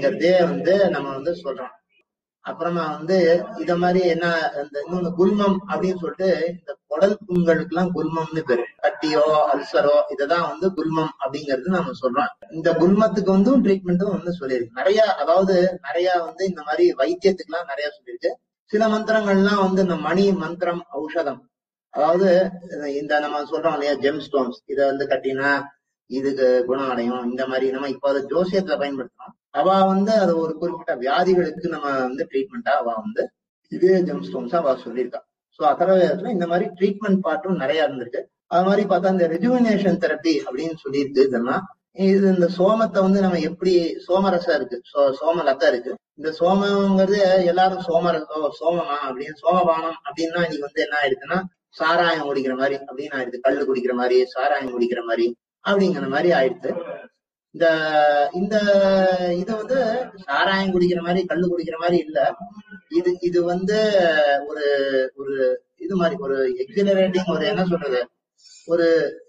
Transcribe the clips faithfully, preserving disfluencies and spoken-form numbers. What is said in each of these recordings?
அப்படிங்கறதே வந்து நம்ம வந்து சொல்றோம். அப்புறமா வந்து இத மாதிரி என்ன இந்த இன்னொன்னு குல்மம் அப்படின்னு சொல்லிட்டு இந்த குடல் புண்களுக்கு எல்லாம் குல்மம்னு பேரு. கட்டியோ அல்சரோ இததான் வந்து குல்மம் அப்படிங்கிறது நம்ம சொல்றோம். இந்த குல்மத்துக்கு வந்து ட்ரீட்மெண்ட்டும் வந்து சொல்லியிருக்கு நிறைய. அதாவது நிறைய வந்து இந்த மாதிரி வைத்தியத்துக்கு எல்லாம் நிறைய சொல்லியிருக்கு. சில மந்திரங்கள்லாம் வந்து இந்த மணி மந்திரம் ஔஷதம், அதாவது இந்த நம்ம சொல்றோம் இல்லையா ஜெம் ஸ்டோன்ஸ், இத வந்து கட்டினா இதுக்கு குணம் அடையும், இந்த மாதிரி நம்ம இப்போ அதை ஜோசியத்துல பயன்படுத்துறோம். அவ வந்து அது ஒரு குறிப்பிட்ட வியாதிகளுக்கு நம்ம வந்து ட்ரீட்மெண்டா அவ வந்து இதே ஜெம் ஸ்டோன்ஸா அவ சொல்லியிருக்கா. சோ அதர்வேதத்துல இந்த மாதிரி ட்ரீட்மெண்ட் பார்ட்டும் நிறைய இருந்திருக்கு. அது மாதிரி பார்த்தா இந்த ரெஜுவினேஷன் தெரப்பி அப்படின்னு சொல்லியிருக்கு. இதெல்லாம் இது இந்த சோமத்தை வந்து நம்ம எப்படி சோமரசம் இருக்கு, சோமலத்தா இருக்கு. இந்த சோமங்கிறது எல்லாரும் சோமரசம் சோமமா அப்படின்னு சோமபானம் அப்படின்னா இன்னைக்கு வந்து என்ன ஆயிடுச்சுன்னா சாராயம் குடிக்கிற மாதிரி அப்படின்னு ஆயிடுது. கல்லு குடிக்கிற மாதிரி சாராயம் குடிக்கிற மாதிரி அப்படிங்கிற மாதிரி ஆயிடுச்சு. இந்த இந்த இது வந்து சாராயம் குடிக்கிற மாதிரி கல்லு குடிக்கிற மாதிரி இல்ல. இது இது வந்து ஒரு ஒரு இது மாதிரி ஒரு எக்ஸிலரேட்டிங், ஒரு என்ன சொல்றது, ஒரு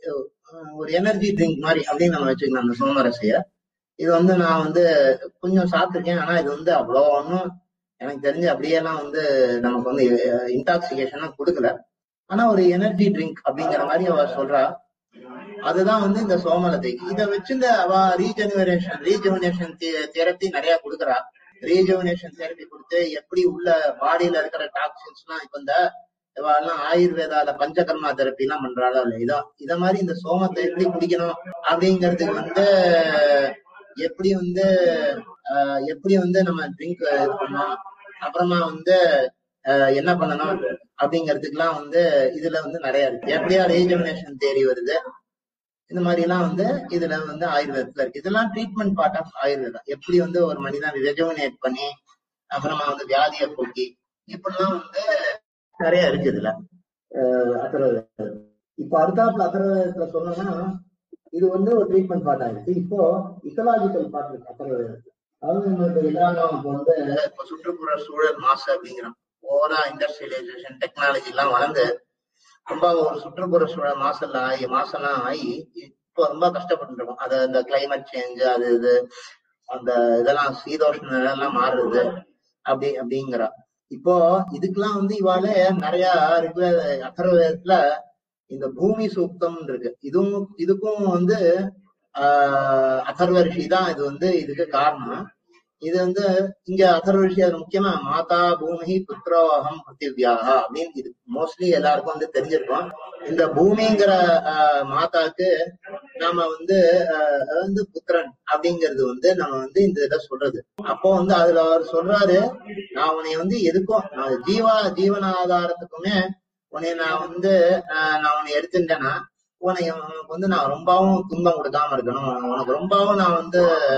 ஒரு எனர்ஜி ட்ரிங்க் மாதிரி அப்படின்னு நம்ம வச்சுக்கலாம் அந்த சோமரசைய. இது வந்து நான் வந்து கொஞ்சம் சாப்பிட்டுருக்கேன். ஆனா இது வந்து அவ்வளோ ஒன்றும் எனக்கு தெரிஞ்சு அப்படியெல்லாம் வந்து நமக்கு வந்து இன்டாக்சிகேஷனா கொடுக்கல. ஆனா ஒரு எனர்ஜி ட்ரிங்க் அப்படிங்கிற மாதிரி அவ சொல்றா. அதுதான் வந்து இந்த சோமலத்தை. இதை வச்சு இந்த அவ ரீஜெனுவரேஷன் ரீஜெனுவரேஷன் தெரப்பி நிறைய கொடுக்குறா. ரீஜெனுவரேஷன் தெரப்பி கொடுத்து எப்படி உள்ள பாடியில இருக்கிற டாக்ஸின்ஸ் எல்லாம் இப்ப இந்த எல்லாம் ஆயுர்வேதால பஞ்சகர்மா தெரப்பி எல்லாம் பண்றாளோ இல்ல, இதோ இத மாதிரி இந்த சோமத்தை எப்படி குடிக்கணும் அப்படிங்கிறதுக்கு வந்து எப்படி வந்து ஆஹ் எப்படி வந்து நம்ம ட்ரிங்க் இது பண்ணோம், அப்புறமா வந்து ஆஹ் என்ன பண்ணணும் அப்படிங்கிறதுக்கு எல்லாம் வந்து இதுல வந்து நிறைய இருக்கு. எப்படியா ரீஜெனுவரேஷன் தேரி வருது, இந்த மாதிரி எல்லாம் வந்து இதுல வந்து ஆயுர்வேதத்துல இருக்கு. இதெல்லாம் ட்ரீட்மெண்ட் பார்ட் ஆஃப் ஆயுர்வேதா. எப்படி வந்து ஒரு மனிதன் ரெஜுவினேட் பண்ணி அப்புறமா வந்து வியாதியை போக்கி இப்படிலாம் வந்து நிறைய இருக்கு இதுல அத்தர்வவேதத்துல. இப்போ அடுத்தாப்புல அத்தர்வவேதத்துல சொன்னோம்னா இது வந்து ஒரு ட்ரீட்மெண்ட் பார்ட் ஆயிடுச்சு. இப்போ இக்கலாஜிக்கல் பார்ட் இருக்கு அத்தர்வவேதத்துல. அதாவது நம்மளுக்கு எல்லாரும் இப்போ வந்து இப்போ சுற்றுப்புற சூழல் மாசு அப்படிங்கிறோம். ஓவரா இண்டஸ்ட்ரியலைசேஷன் டெக்னாலஜி எல்லாம் வளர்ந்து ரொம்ப ஒரு சுற்றுப்புற சூழல் மாசெல்லாம் ஆகி மாசெல்லாம் ஆகி இப்போ ரொம்ப கஷ்டப்பட்டு இருக்கோம். அது அந்த கிளைமேட் சேஞ்ச் அது இது அந்த இதெல்லாம் சீதோஷ்ண எல்லாம் மாறுறது அப்படி அப்படிங்கிறா. இப்போ இதுக்கெல்லாம் வந்து இவாள நிறைய ரிக்வேத அத்தர்வவேதத்துல இந்த பூமி சூக்தம் இருக்கு. இதுவும் இதுக்கும் வந்து ஆஹ் அதர்வ ரிஷி தான் இது வந்து இதுக்கு காரணம். இது வந்து இங்க அதர்வ ரிஷி அது முக்கியமா மாதா பூமி புத்திரோகம் பிருத்திவியாக அப்படின்னு இது மோஸ்ட்லி எல்லாருக்கும் வந்து தெரிஞ்சிருக்கோம். இந்த பூமிங்கிற ஆஹ் மாதாக்கு நாம வந்து ஆஹ் வந்து புத்திரன் அப்படிங்கிறது வந்து நம்ம வந்து இந்த இதை சொல்றது. அப்போ வந்து அதுல அவர் சொல்றாரு, நான் உன்னை வந்து எதுக்கும் நான் ஜீவா ஜீவனாதாரத்துக்குமே உன்னை நான் வந்து ஆஹ் நான் உன்னை எடுத்துட்டேன்னா உனக்கு உனக்கு வந்து நான் ரொம்பவும் துன்பம் கொடுக்காம இருக்கணும், உனக்கு ரொம்பவும் நான் வந்து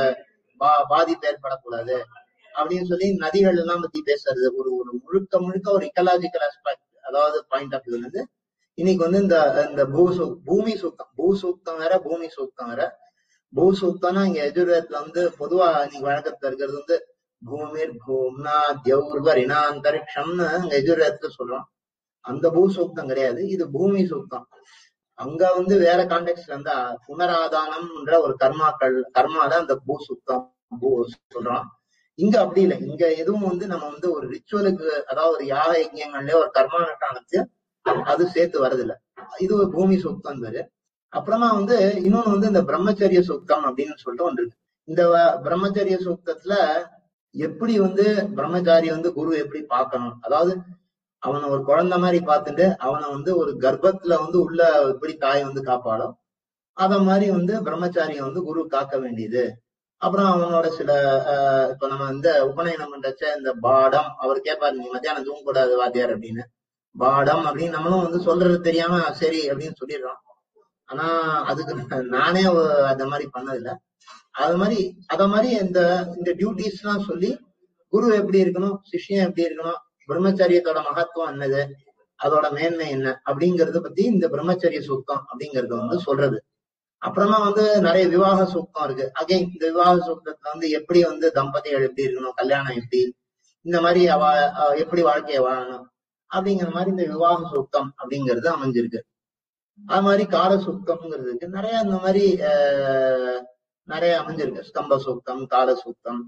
பா பாதிப்பு ஏற்படக்கூடாது அப்படின்னு சொல்லி நதிகள் எல்லாம் பத்தி பேசுறது. ஒரு ஒரு முழுக்க முழுக்க ஒரு இக்கலாஜிக்கல் ஆஸ்பெக்ட், அதாவது பாயிண்ட் ஆஃப் வியூ வந்து இன்னைக்கு வந்து இந்த இந்த பூ பூமி சூக்தம் பூ சூக்தம் வேற பூமி சூக்தம் வேற. பூ சூக்தம்னா இங்க எஜுர்வேதத்துல வந்து பொதுவா இன்னைக்கு வழக்கத்துல இருக்கிறது வந்து பூமிர் பூம்னா தியௌர்வரினா அந்தரிக்ஷம்னு இங்க எஜுர்வேதத்துல சொல்றோம். அந்த பூ சூக்தம் கிடையாது, இது பூமி சூக்தம். அங்க வந்து வேற கான்டெக்ட்ல இருந்தா புனராதானம்ன்ற ஒரு கர்மாக்கள் கர்மால அந்த பூ சுத்தம் பூ சொல்றோம். இங்க அப்படி இல்லை. இங்க எதுவும் வந்து நம்ம வந்து ஒரு ரிச்சுவலுக்கு, அதாவது ஒரு யாக யஜ்யங்கள்லயே ஒரு கர்மா நட்டானத்து அது சேர்த்து வர்றதில்லை. இது ஒரு பூமி சூக்தம் பேரு. அப்புறமா வந்து இன்னொன்னு வந்து இந்த பிரம்மச்சரிய சூக்தம் அப்படின்னு சொல்லிட்டு ஒன்று இருக்கு. இந்த பிரம்மச்சரிய சூக்தத்துல எப்படி வந்து பிரம்மச்சாரி வந்து குரு எப்படி பார்க்கணும், அதாவது அவனை ஒரு குழந்தை மாதிரி பார்த்துட்டு அவனை வந்து ஒரு கர்ப்பத்துல வந்து உள்ள எப்படி தாய் வந்து காப்பாளோ அத மாதிரி வந்து பிரம்மச்சாரியை வந்து குரு காக்க வேண்டியது. அப்புறம் அவனோட சில ஆஹ் இப்ப நம்ம இந்த உபநயனம் பண்றச்ச இந்த பாடம் அவர் கேட்பாரு, நீ மத்தியானம் தூங்கக்கூடாது வாத்தியார் அப்படின்னு. பாடம் அப்படின்னு நம்மளும் வந்து சொல்றது தெரியாம சரி அப்படின்னு சொல்லிடுறோம். ஆனா அதுக்கு நானே அந்த மாதிரி பண்ணதில்லை. அது மாதிரி அத மாதிரி இந்த இந்த டியூட்டிஸ் எல்லாம் சொல்லி குரு எப்படி இருக்கணும், சிஷ்யம் எப்படி இருக்கணும், பிரம்மச்சரியத்தோட மகத்துவம் என்னது, அதோட மேன்மை என்ன அப்படிங்கறத பத்தி இந்த பிரம்மச்சரிய சூக்தம் அப்படிங்கறது வந்து சொல்றது. அப்புறமா வந்து நிறைய விவாக சூக்தம் இருக்கு. அகைன் இந்த விவாக சூக்தத்துல வந்து எப்படி வந்து தம்பதிகள் எப்படி இருக்கணும், கல்யாணம் எப்படி, இந்த மாதிரி அவ எப்படி வாழ்க்கையை வாழணும் அப்படிங்கிற மாதிரி இந்த விவாக சூக்தம் அப்படிங்கிறது அமைஞ்சிருக்கு. அது மாதிரி கால சூக்தம்ங்கிறது இருக்கு. நிறைய இந்த மாதிரி ஆஹ் நிறைய அமைஞ்சிருக்கு. ஸ்தம்ப சூக்தம், கால சூக்தம்,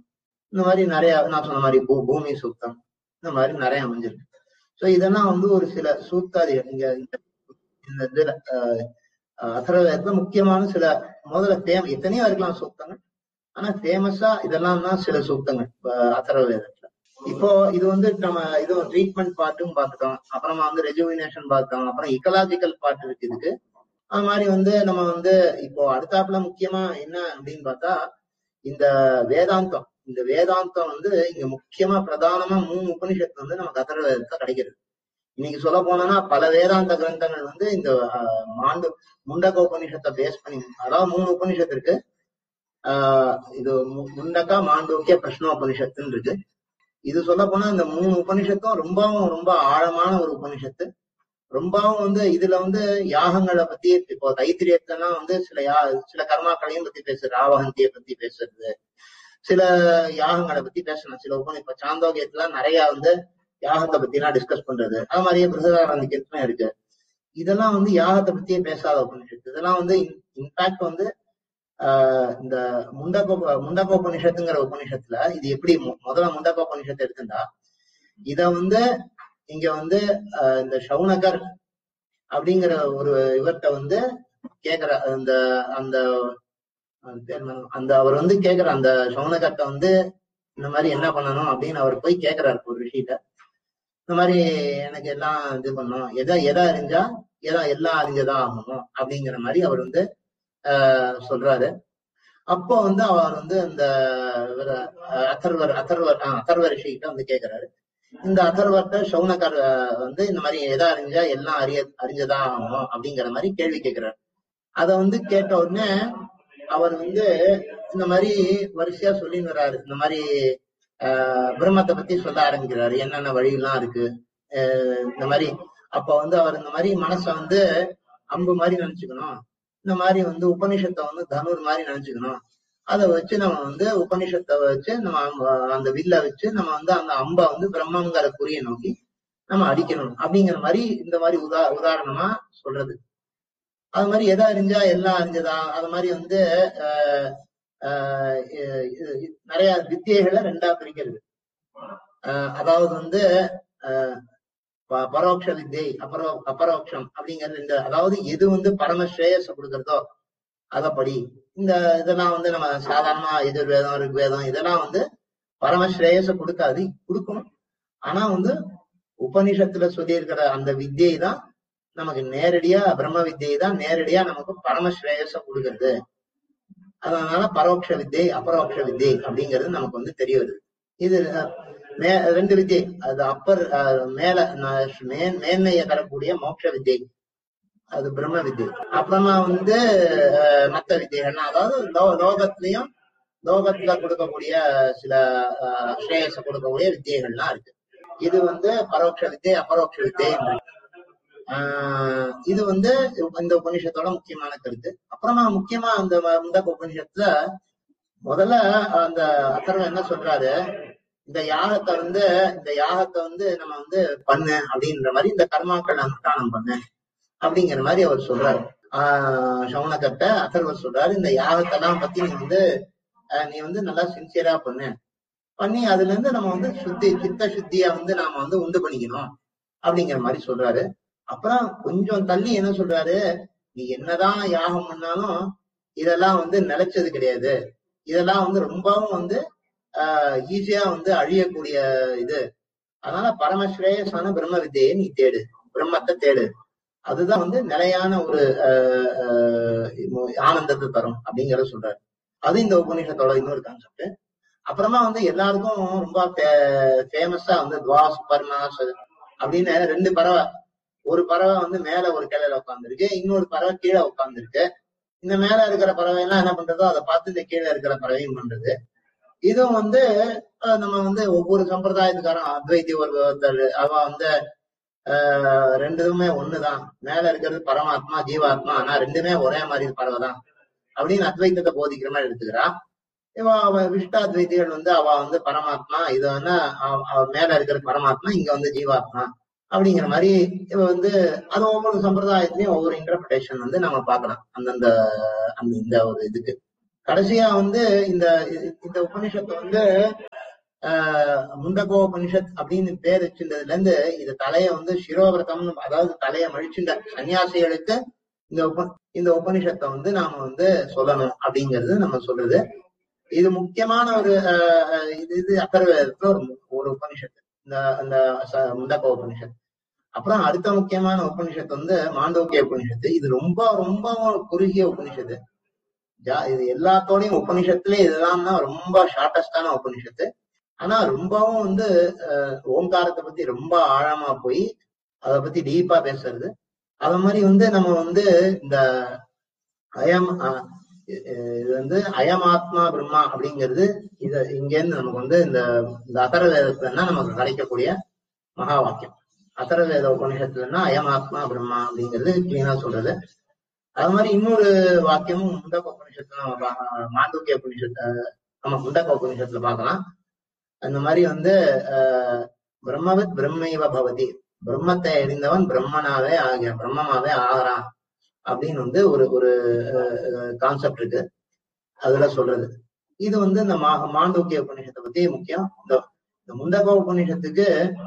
இந்த மாதிரி நிறைய நான் சொன்ன மாதிரி பூ பூமி சூக்தம் இந்த மாதிரி நிறைய அமைஞ்சிருக்கு. சோ இதெல்லாம் வந்து ஒரு சில சூக்தாதிகள் இங்க இந்த இதுல அதர்வவேதத்துல முக்கியமான சில முதல்ல ஃபேம் எத்தனையோ இருக்கலாம் சூக்தங்கள், ஆனா ஃபேமஸா இதெல்லாம் தான் சில சூக்தங்கள் அதர்வவேதத்துல. இப்போ இது வந்து நம்ம இது ட்ரீட்மெண்ட் பார்ட்டும் பார்த்துட்டோம், அப்புறமா வந்து ரெஜுவினேஷன் பார்த்தோம், அப்புறம் இக்கலாஜிக்கல் பார்ட் இருக்கு இதுக்கு. அது மாதிரி வந்து நம்ம வந்து இப்போ அடுத்தாப்புல முக்கியமா என்ன அப்படின்னு பார்த்தா இந்த வேதாந்தம். இந்த வேதாந்தம் வந்து இங்க முக்கியமா பிரதானமா மூணு உபனிஷத்து வந்து நமக்கு அதர்வவேதத்துல கிடைக்கிறது. இன்னைக்கு சொல்ல போனோம்னா பல வேதாந்த கிரந்தங்கள் வந்து இந்த மாண்டு முண்டக உபனிஷத்தை பேஸ் பண்ணி, அதாவது மூணு உபனிஷத்து இருக்கு. ஆஹ் இது முண்டகா மாண்டூக்கிய பிரஷ்னோபனிஷத்துன்னு இருக்கு. இது சொல்ல போனா இந்த மூணு உபனிஷத்தும் ரொம்பவும் ரொம்ப ஆழமான ஒரு உபனிஷத்து. ரொம்பவும் வந்து இதுல வந்து யாகங்களை பத்தி, இப்போ தைத்திரியத்துலாம் வந்து சில யா சில கர்மாக்களையும் பத்தி பேசுறது, ராவகந்தியை பத்தி பேசுறது, சில யாகங்களை பத்தி பேசணும். சில உபநி இப்ப சாந்தோக்கியத்துல நிறைய வந்து யாகத்தை பத்தி எல்லாம் டிஸ்கஸ் பண்றது, அது மாதிரியே பிருகதாரண்யத்துல இருக்கு. இதெல்லாம் வந்து யாகத்தை பத்தியே பேசாத உபனிஷத்து. இதெல்லாம் வந்து இன்ஃபேக்ட் வந்து ஆஹ் இந்த முண்டகோ முண்டகோபனிஷத்துங்கிற உபனிஷத்துல இது எப்படி முதல்ல முண்டகோபனிஷத்தை எடுத்துட்டா இத வந்து இங்க வந்து அஹ் இந்த சவுனகர் அப்படிங்கிற ஒரு இவர்கிட்ட வந்து கேக்குற அந்த அந்த அந்த அவர் வந்து கேக்குற அந்த சவுனகர்ட்ட வந்து இந்த மாதிரி என்ன பண்ணணும் அப்படின்னு அவர் போய் கேக்குறாரு ஒரு விஷயத்த. இந்த மாதிரி எனக்கு எல்லாம் இது பண்ணணும், எதை எதை அறிஞ்சா எதா எல்லாம் அறிஞ்சதான் ஆகணும் அப்படிங்கிற மாதிரி அவர் வந்து ஆஹ் சொல்றாரு. அப்போ வந்து அவர் வந்து அந்த அதர்வர் அதர்வர் அதர்வ ரிஷிகிட்ட வந்து கேக்குறாரு. இந்த அதர்வர்ட்ட சவுனகர் வந்து இந்த மாதிரி எதா அறிஞ்சா எல்லாம் அறிய அறிஞ்சதான் ஆகணும் அப்படிங்கிற மாதிரி கேள்வி கேட்கிறாரு. அத வந்து கேட்ட உடனே அவர் வந்து இந்த மாதிரி வரிசையா சொல்லின்னு வர்றாரு. இந்த மாதிரி ஆஹ் பிரம்மத்தை பத்தி சொல்ல ஆரம்பிக்கிறாரு, என்னென்ன வழியெல்லாம் இருக்கு அஹ் இந்த மாதிரி. அப்ப வந்து அவர் இந்த மாதிரி மனசை வந்து அம்பு மாதிரி நினைச்சுக்கணும், இந்த மாதிரி வந்து உபனிஷத்தை வந்து தனுர் மாதிரி நினைச்சுக்கணும், அதை வச்சு நம்ம வந்து உபனிஷத்தை வச்சு நம்ம அந்த வில்ல வச்சு நம்ம வந்து அந்த அம்பை வந்து பிரம்மங்கிற குறியை நோக்கி நம்ம அடிக்கணும் அப்படிங்கிற மாதிரி இந்த மாதிரி உதா உதாரணமா சொல்றது. அது மாதிரி எதை அறிஞ்சா எல்லாம் அறிஞ்சதா, அது மாதிரி வந்து ஆஹ் ஆஹ் நிறைய வித்தியைகளை ரெண்டா பிரிக்கிறது. ஆஹ் அதாவது வந்து ஆஹ் பரோட்ச வித்தை அபரோ அபரோக்ஷம் அப்படிங்கிறது இந்த, அதாவது எது வந்து பரமஸ்ரேயஸ கொடுக்கறதோ அதப்படி. இந்த இதெல்லாம் வந்து நம்ம சாதாரணமா எதிர்வேதம் ருக்வேதம் இதெல்லாம் வந்து பரமஸ்ரேயஸ கொடுக்காது, கொடுக்கணும். ஆனா வந்து உபனிஷத்துல சொல்லி இருக்கிற அந்த வித்தியை தான் நமக்கு நேரடியா, பிரம்ம வித்தியை தான் நேரடியா நமக்கு பரமஸ்ரேயஸ கொடுக்கறது. அதனால பரோட்ச வித்தை அபரோக்ஷ வித்தை அப்படிங்கிறது நமக்கு வந்து தெரிய வருது. இது மே ரெண்டு வித்தியை, அது அப்பர் மேல மேன்மையை தரக்கூடிய மோட்ச வித்தை, அது பிரம்ம வித்தை. அப்புறமா வந்து மத்த வித்தைகள்னா அதாவது லோ லோகத்திலையும் லோகத்துல கொடுக்கக்கூடிய சில ஸ்ரேயஸ கொடுக்கக்கூடிய வித்தியைகள்லாம் இருக்கு. இது வந்து பரோட்ச வித்தை அபரோக்ஷ வித்தை. ஆஹ் இது வந்து இந்த உபநிஷத்தோட முக்கியமான கருத்து. அப்புறமா முக்கியமா அந்த முண்டக உபநிஷத்துல முதல்ல அந்த அதர்வன் என்ன சொல்றாரு, இந்த யாகத்தை வந்து இந்த யாகத்தை வந்து நம்ம வந்து பண்ணு அப்படின்ற மாதிரி, இந்த கர்மாக்கள் அனுஷ்டானம் பண்ணு அப்படிங்கிற மாதிரி அவர் சொல்றாரு. ஆஹ் சவுனகர்ட்ட அதர்வர் சொல்றாரு, இந்த யாகத்தெல்லாம் பத்தி நீ வந்து நீ வந்து நல்லா சின்சியரா பண்ணு, பண்ணி அதுல இருந்து நம்ம வந்து சுத்தி சித்த சுத்தியா வந்து நாம வந்து உண்டு பண்ணிக்கணும் அப்படிங்கிற மாதிரி சொல்றாரு. அப்புறம் கொஞ்சம் தள்ளி என்ன சொல்றாரு, நீ என்னதான் யாகம் பண்ணாலும் இதெல்லாம் வந்து நிலைச்சது கிடையாது, இதெல்லாம் வந்து ரொம்பவும் வந்து ஆஹ் ஈஸியா வந்து அழியக்கூடிய இது. அதனால பரமஸ்ரேயஸான பிரம்ம வித்தியை நீ தேடு, பிரம்மத்தை தேடு, அதுதான் வந்து நிலையான ஒரு ஆஹ் ஆனந்தத்தை தரும் அப்படிங்கறத சொல்றாரு. அது இந்த உபநிஷத்தோட இன்னொரு கான்செப்ட். அப்புறமா வந்து எல்லாருக்கும் ரொம்ப ஃபேமஸா வந்து துவா சுபர்ணா அப்படின்னு ரெண்டு பறவை, ஒரு பறவை வந்து மேல ஒரு கிளையில உட்காந்துருக்கு, இன்னொரு பறவை கீழே உட்காந்துருக்கு. இந்த மேல இருக்கிற பறவை எல்லாம் என்ன பண்றதோ அதை பார்த்து இந்த கீழே இருக்கிற பறவையும் பண்றது. இதுவும் வந்து நம்ம வந்து ஒவ்வொரு சம்பிரதாயத்துக்காரன் அத்வைத்தி ஒருத்தர் அவ வந்து ஆஹ் ரெண்டுமே ஒண்ணுதான், மேல இருக்கிறது பரமாத்மா ஜீவாத்மா, ஆனா ரெண்டுமே ஒரே மாதிரி பறவை தான் அப்படின்னு அத்வைத்தத்தை போதிக்கிற மாதிரி எடுத்துக்கிறா. இவ அவ விஷ்டாத்வைத்திகள் வந்து அவ வந்து பரமாத்மா, இது வந்து மேல இருக்கிற பரமாத்மா, இங்க வந்து ஜீவாத்மா அப்படிங்கிற மாதிரி இவ வந்து அது ஒவ்வொரு சம்பிரதாயத்திலையும் ஒவ்வொரு இன்டர்பிரேஷன் வந்து நம்ம பார்க்கலாம் அந்தந்த அந்த இந்த ஒரு இதுக்கு. கடைசியா வந்து இந்த இந்த உபநிஷத்தை வந்து ஆஹ் முண்டகோ உபனிஷத் அப்படின்னு பேர் வச்சிருந்ததுல இருந்து இது தலைய வந்து சிரோவிரதம், அதாவது தலைய மழிச்சுண்ட சன்னியாசிகளுக்கு இந்த உப இந்த உபனிஷத்தை வந்து நாம வந்து சொல்லணும் அப்படிங்கிறது நம்ம சொல்றது. இது முக்கியமான ஒரு ஆஹ் இது இது அத்தர்வேதத்துல ஒரு ஒரு உபனிஷத்து, இந்த இந்த முண்டகோ உபனிஷத். அப்புறம் அடுத்த முக்கியமான உபனிஷத்து வந்து மாண்டோக்கிய உபனிஷத்து. இது ரொம்ப ரொம்ப குறுகிய உபனிஷத்து. இது எல்லாத்தோடையும் உபனிஷத்துலயே இதுதான் ரொம்ப ஷார்டஸ்டான உபனிஷத்து. ஆனா ரொம்பவும் வந்து அஹ் ஓங்காரத்தை பத்தி ரொம்ப ஆழமா போய் அதை பத்தி டீப்பா பேசுறது. அது மாதிரி வந்து நம்ம வந்து இந்த அயம் இது வந்து அயம் ஆத்மா பிரம்மா அப்படிங்கிறது இது இங்க இருந்து நமக்கு வந்து இந்த இந்த அதர்வேதத்துலன்னா நமக்கு கிடைக்கக்கூடிய மகா வாக்கியம். அதர்வேத உபனிஷத்துலன்னா அயம் ஆத்மா பிரம்மா அப்படிங்கிறது கிளீனா சொல்றது. அது மாதிரி இன்னொரு வாக்கியமும் முண்டக உபனிஷத்துல நம்ம மாண்டூக்கிய உபனிஷத்து நம்ம முண்டக உபனிஷத்துல பார்க்கலாம். அந்த மாதிரி வந்து அஹ் பிரம்மவித் பிரம்மைவ பவதி, பிரம்மத்தை அறிந்தவன் பிரம்மனாவே ஆகிய பிரம்மமாவே ஆகிறான் அப்படின்னு வந்து ஒரு ஒரு கான்செப்ட் இருக்கு அதுல சொல்றது. இது வந்து இந்த மா மாண்டூக்கிய உபநிஷத்தை பத்தி முக்கியம். இந்த முண்டக உபநிஷத்துக்கு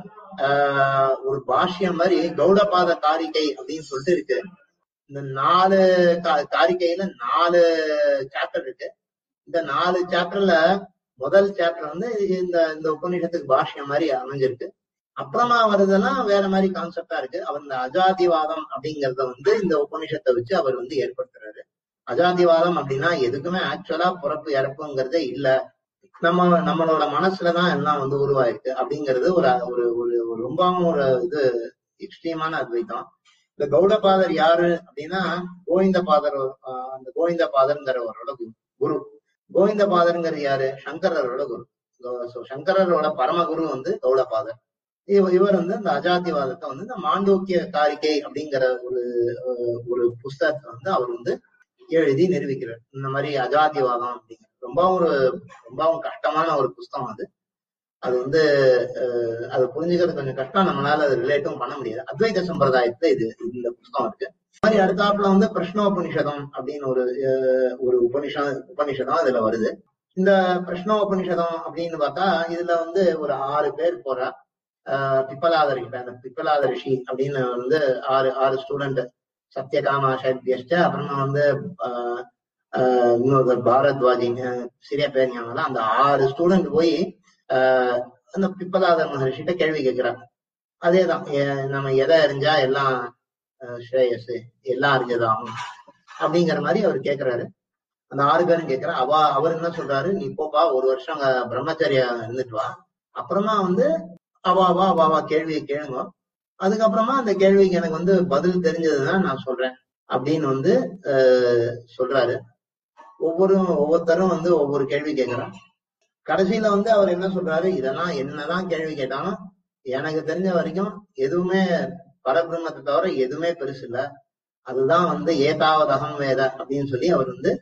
ஆஹ் ஒரு பாஷ்யம் மாதிரி கௌடபாத காரிகை அப்படின்னு சொல்லிட்டு இருக்கு. இந்த நாலு காரிகையில நாலு சாப்டர் இருக்கு. இந்த நாலு சாப்டர்ல முதல் சாப்டர் வந்து இந்த இந்த உபநிஷத்துக்கு பாஷ்யம் மாதிரி அமைஞ்சிருக்கு. அப்புறமா வருதெல்லாம் வேற மாதிரி கான்செப்டா இருக்கு. அவர் இந்த அஜாதிவாதம் அப்படிங்கறத வந்து இந்த உபநிஷத்தை வச்சு அவர் வந்து ஏற்படுத்துறாரு. அஜாதிவாதம் அப்படின்னா எதுக்குமே ஆக்சுவலா பிறப்பு இறப்புங்கிறதே இல்ல, நம்ம நம்மளோட மனசுலதான் எல்லாம் வந்து உருவாயிருக்கு அப்படிங்கிறது ஒரு ஒரு ஒரு ரொம்பவும் ஒரு இது எக்ஸ்ட்ரீமான அத்வைத்தம். இந்த கௌடபாதர் யாரு அப்படின்னா கோவிந்தபாதர், அந்த கோவிந்தபாதர்ங்கிறவரோட குரு. கோவிந்தபாதர்ங்கிறது யாரு? சங்கரரோட குரு. சங்கரரோட பரமகுரு வந்து கௌடபாதர். இவர் வந்து இந்த அஜாதிவாதத்தை வந்து இந்த மாண்டூக்கிய காரிகை அப்படிங்கிற ஒரு ஒரு புஸ்தகத்தை வந்து அவர் வந்து எழுதி நிரூபிக்கிறார். இந்த மாதிரி அஜாதிவாதம் அப்படிங்கிற ரொம்ப ஒரு ரொம்பவும் கஷ்டமான ஒரு புஸ்தகம் அது. அது வந்து அஹ் அதை புரிஞ்சுக்கிறது கொஞ்சம் கஷ்டம், நம்மளால அது ரிலேட்டும் பண்ண முடியாது. அத்வைத சம்பிரதாயத்துல இது இந்த புஸ்தகம் இருக்கு. இந்த மாதிரி அடுத்தாப்புல வந்து பிரஷ்னோபனிஷதம் அப்படின்னு ஒரு ஒரு உபனிஷ உபனிஷதம் அதுல வருது. இந்த பிரஷ்னோபனிஷதம் அப்படின்னு பார்த்தா இதுல வந்து ஒரு ஆறு பேர் போறா. ஆஹ் பிப்பலாத ரிஷி, அந்த பிப்பலாத ரிஷி அப்படின்னு வந்து ஆறு ஆறு ஸ்டூடெண்ட், சத்யகாமா சத்யஷ்ட, அப்புறமா வந்து ஆஹ் ஆஹ் இன்னொரு பாரத்வாஜி, சிறிய பேர் ஞாபகம். அந்த ஆறு ஸ்டூடெண்ட் போய் ஆஹ் அந்த பிப்பலாதர் மகர்ஷிட்ட கேள்வி கேட்கிறாங்க. அதேதான், நம்ம எதை அறிஞ்சா எல்லாம் ஸ்ரேயஸ், எல்லாம் அறிஞ்சதாகும் அப்படிங்கிற மாதிரி அவர் கேட்கிறாரு. அந்த ஆறு பேரும் கேட்கிற அவ அவர் என்ன சொல்றாரு, நீ போப்பா ஒரு வருஷம் அங்க பிரம்மச்சரியா இருந்துட்டு வா, அப்புறமா வந்து அவாவா அவாவா கேள்வியை கேளுங்க, அதுக்கப்புறமா அந்த கேள்விக்கு எனக்கு வந்து பதில் தெரிஞ்சதுதான் நான் சொல்றேன் அப்படின்னு வந்து அஹ் சொல்றாரு. ஒவ்வொரு ஒவ்வொருத்தரும் வந்து ஒவ்வொரு கேள்வி கேட்கிறான். கடைசியில வந்து அவர் என்ன சொல்றாரு, இதெல்லாம் என்னதான் கேள்வி கேட்டாலும் எனக்கு தெரிஞ்ச வரைக்கும் எதுவுமே பரபிரம்மத்தை தவிர எதுவுமே பெருசு இல்ல, அதுதான் வந்து ஏதாவதகம் வேத அப்படின்னு சொல்லி அவர் வந்து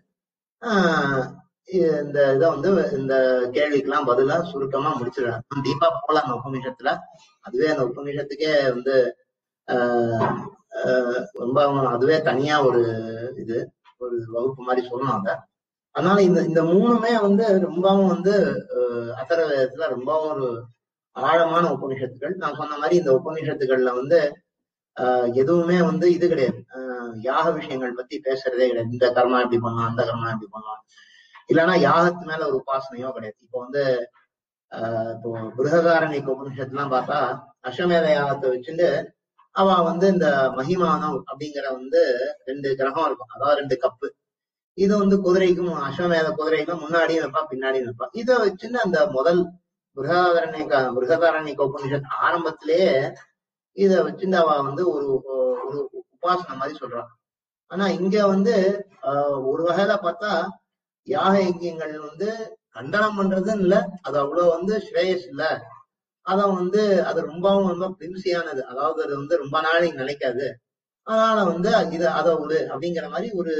ஆஹ் இந்த இதை வந்து இந்த கேள்விக்கெல்லாம் பதிலா சுருக்கமா முடிச்சிடுறாங்க. டீப்பா போல அந்த உபநிஷத்துல, அதுவே அந்த உபநிஷத்துக்கே வந்து ஆஹ் ஆஹ் ரொம்ப அதுவே தனியா ஒரு இது ஒரு வகுப்பு மாதிரி சொல்லணும் அத. அதனால இந்த இந்த மூணுமே வந்து ரொம்பவும் வந்து அஹ் அதர்வேதத்துல ரொம்பவும் ஒரு ஆழமான உபநிஷத்துக்கள். நான் சொன்ன மாதிரி இந்த உபநிஷத்துக்கள்ல வந்து ஆஹ் எதுவுமே வந்து இது கிடையாது, ஆஹ் யாக விஷயங்கள் பத்தி பேசுறதே கிடையாது. இந்த கர்மா எப்படி பண்ணலாம், அந்த கர்மா எப்படி பண்ணலாம், இல்லைன்னா யாகத்து மேல ஒரு உபாசனையோ கிடையாது. இப்போ வந்து ஆஹ் இப்போ பிருஹதாரண்யக உபனிஷத்துலாம் பார்த்தா அஸ்வமேத யாகத்தை வச்சுட்டு அவ வந்து இந்த மகிமானம் அப்படிங்கிற வந்து ரெண்டு கிரகம் இருக்கும், அதாவது ரெண்டு கப்பு. இது வந்து குதிரைக்கும் அஸ்வமேத குதிரைக்கும் முன்னாடியும் வைப்பா பின்னாடியும் வைப்பா. இதை வச்சுன்னு அந்த முதல் பிருஹதாரண்யக பிருஹதாரண்யக உபனிஷத் ஆரம்பத்திலேயே இத வச்சுட்டு அவ வந்து ஒரு ஒரு உபாசனை மாதிரி சொல்றான். ஆனா இங்க வந்து ஆஹ் ஒரு வகையில பார்த்தா யாக யஜ்யங்கள் வந்து கண்டனம் பண்றதுன்னு இல்ல, அது அவ்வளவு வந்து ஸ்ரேயஸ் இல்ல, அத வந்து அது ரொம்பவும் ரொம்ப பிரிம்சியானது, அதாவது அது வந்து ரொம்ப நாளைக்கு நினைக்காது, அதனால வந்து இது அதை விடு அப்படிங்கிற மாதிரி ஒரு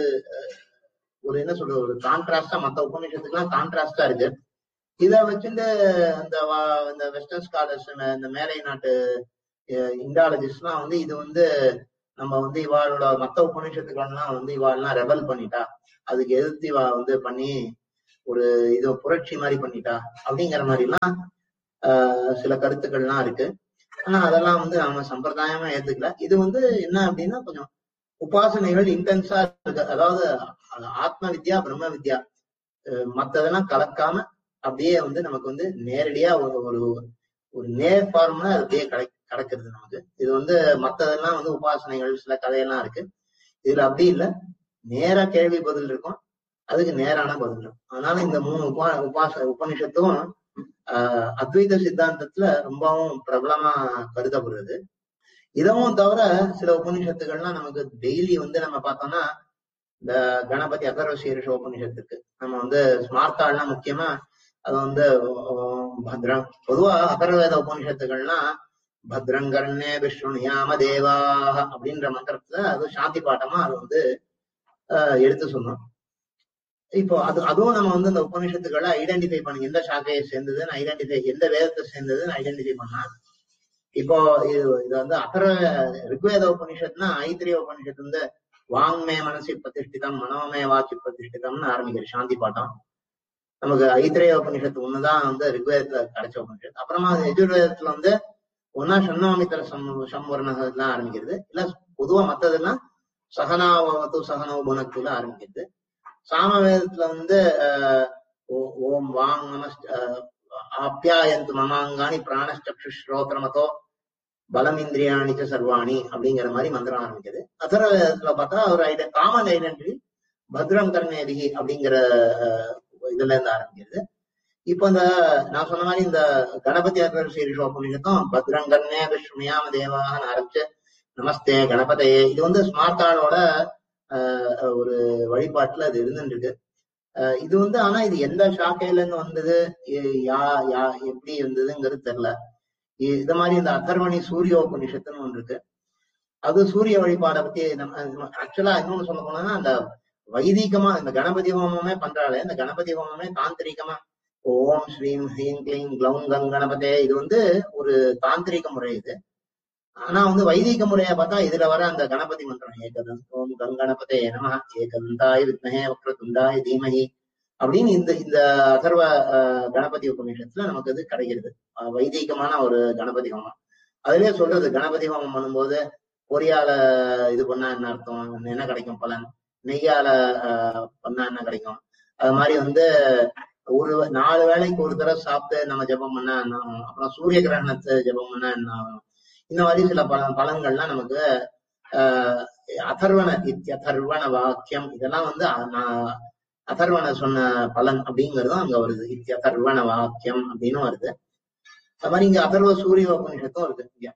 ஒரு என்ன சொல்றது ஒரு கான்ட்ராஸ்டா மத்த உபநிஷத்துக்குலாம் கான்ட்ராஸ்டா இருக்கு. இத வச்சுட்டு இந்த இந்த வெஸ்டர்ன் ஸ்காலர்ஸ், இந்த மேலை நாட்டு இண்டாலஜிஸ்ட் எல்லாம் வந்து இது வந்து நம்ம வந்து இவாளோட மத்த உபநிஷத்துக்கள்லாம் வந்து இவாள்லாம் ரெபல் பண்ணிட்டா, அதுக்கு எதிர்த்து இவா வந்து பண்ணி ஒரு இது புரட்சி மாதிரி பண்ணிட்டா அப்படிங்கிற மாதிரி எல்லாம் ஆஹ் சில கருத்துக்கள்லாம் இருக்கு. ஆனா அதெல்லாம் வந்து நம்ம சம்பிரதாயமா ஏத்துக்கல. இது வந்து என்ன அப்படின்னா கொஞ்சம் உபாசனைகள் இன்டென்ஸா இருக்கு. அதாவது ஆத்ம வித்யா பிரம்ம வித்யா மத்ததெல்லாம் கலக்காம அப்படியே வந்து நமக்கு வந்து நேரடியா ஒரு ஒரு ஒரு நேர் ஃபார்ம்னா அப்படியே கிடை கிடைக்கிறது நமக்கு. இது வந்து மத்ததெல்லாம் வந்து உபாசனைகள் சில கதையெல்லாம் இருக்கு. இதுல அப்படி இல்லை, நேரா கேள்வி பதில் இருக்கும், அதுக்கு நேரான பதில் இருக்கும். அதனால இந்த மூணு உபா உபாச உபனிஷத்தும் ஆஹ் அத்வைத சித்தாந்தத்துல ரொம்பவும் பிரபலமா கருதப்படுறது. இதவும் தவிர சில உபனிஷத்துகள்லாம் நமக்கு டெய்லி வந்து நம்ம பார்த்தோம்னா இந்த கணபதி அகர்வ சீர்ஷ உபனிஷத்து இருக்கு. நம்ம வந்து ஸ்மார்த்தாள்லாம் முக்கியமா அது வந்து பத்ரம் பொதுவா அகர்வேத உபனிஷத்துகள்லாம் பத்ரங்கர்ணே விஷ்ணுயாம தேவாக அப்படின்ற மந்திரத்துல அது சாந்தி பாட்டமா அது வந்து ஆஹ் எடுத்து சொன்னோம். இப்போ அது அதுவும் நம்ம வந்து இந்த உபநிஷத்துக்களை ஐடென்டிஃபை பண்ணி எந்த சாக்கையை சேர்ந்ததுன்னு ஐடென்டிஃபை எந்த வேதத்தை சேர்ந்ததுன்னு ஐடென்டிஃபை பண்ணா இப்போ இது இது வந்து அகர ரிக்வேத உபனிஷத்துனா ஐத்திரிய உபனிஷத்து வந்து வாங்மே மனசி பிரதிஷ்டிதம் மனோமே வாசி பிரதிஷ்டிதம்னு ஆரம்பிக்கிற சாந்தி பாட்டம். நமக்கு ஐத்திரிய உபனிஷத்து ஒண்ணுதான் வந்து ரிக்வேதத்துல கிடைச்ச உபனிஷத்து. அப்புறமா எஜுர்வேதத்துல வந்து ஒன்னா சன்னோமித்திர சம் சம்வர்ணகத்தான் ஆரம்பிக்கிறது. இல்ல பொதுவா மத்ததுன்னா சகனாவது சகனோ குணத்துல ஆரம்பிக்கிறது. சாமவேதத்துல வந்து அஹ் ஓம் வாங் நம ஆப்யாயந்து மமாங்கானி பிராணச்சக்ஷு ஸ்ரோத்ரமதோ பலமிந்திரியாணிச்ச சர்வாணி அப்படிங்கிற மாதிரி மந்திரம் ஆரம்பிக்குது. அதர்வேதத்துல பார்த்தா ஒரு ஐட காமன் ஐடென்டிட்டி பத்ரம் கர்ணேதிகி அப்படிங்கிற இதுல இருந்து ஆரம்பிக்கிறது. இப்போ இந்த நான் சொன்ன மாதிரி இந்த கணபதி அகர் சீரிஷோ புண்ணியத்தும் பத்ரம் கர்ணே விஷ்ணுயாம தேவான்னு ஆரம்பிச்சு நமஸ்தே கணபதையே இது வந்து ஸ்மார்த்தாளோட ஆஹ் ஒரு வழிபாட்டுல அது இருந்துட்டு இருக்கு. அஹ் இது வந்து ஆனா இது எந்த சாக்கையில இருந்து வந்தது, யா யா எப்படி இருந்ததுங்கிறது தெரியல. இது மாதிரி இந்த அதர்வணி சூரிய உபநிஷத்துன்னு ஒன்று இருக்கு. அது சூரிய வழிபாடை பத்தி நம்ம ஆக்சுவலா இன்னொன்னு சொல்ல போனோம்னா அந்த வைதிகமா இந்த கணபதி ஹோமமே பண்றாலே இந்த கணபதி ஹோமமே தாந்திரிகமா ஓம் ஸ்ரீம் ஹீம் கிளீம் க்ளௌம் கங் கணபதே இது வந்து ஒரு தாந்திரிக முறை இது. ஆனா வந்து வைதிக முறையை பார்த்தா இதுல வர அந்த கணபதி மந்திரம் ஏகதம் ஓம் கங்கணபதே நம ஏகந்தாய் வித்மஹே வக்ரதுண்டாய் தீமஹி அப்படின்னு இந்த இந்த அதர்வ கணபதி உபநிஷத்துல நமக்கு அது கிடைக்கிறது. வைதிகமான ஒரு கணபதி ஹோமம். அதுலயே சொல்றது கணபதி ஹோமம் பண்ணும்போது பொரியால இது பண்ணா என்ன அர்த்தம், என்ன கிடைக்கும் பலன், நெய்யால ஆஹ் பண்ணா என்ன கிடைக்கும், அது மாதிரி வந்து ஒரு நாலு வேளைக்கு ஒரு தடவை சாப்பிட்டு நம்ம ஜபம் பண்ணா என்ன ஆகும், அப்புறம் சூரிய கிரகணத்தை ஜபம் பண்ணா என்ன ஆகும், இந்த மாதிரி சில பல பலன்கள்லாம் நமக்கு ஆஹ் அதர்வன இத்தியதர்வன வாக்கியம் இதெல்லாம் வந்து அதர்வன சொன்ன பலன் அப்படிங்கிறதும் அங்க வருது. இத்தியதர்வன வாக்கியம் அப்படின்னு வருது. அது மாதிரி இங்க அதர்வ சூரிய உபநிஷத்தும் இருக்கு இங்க.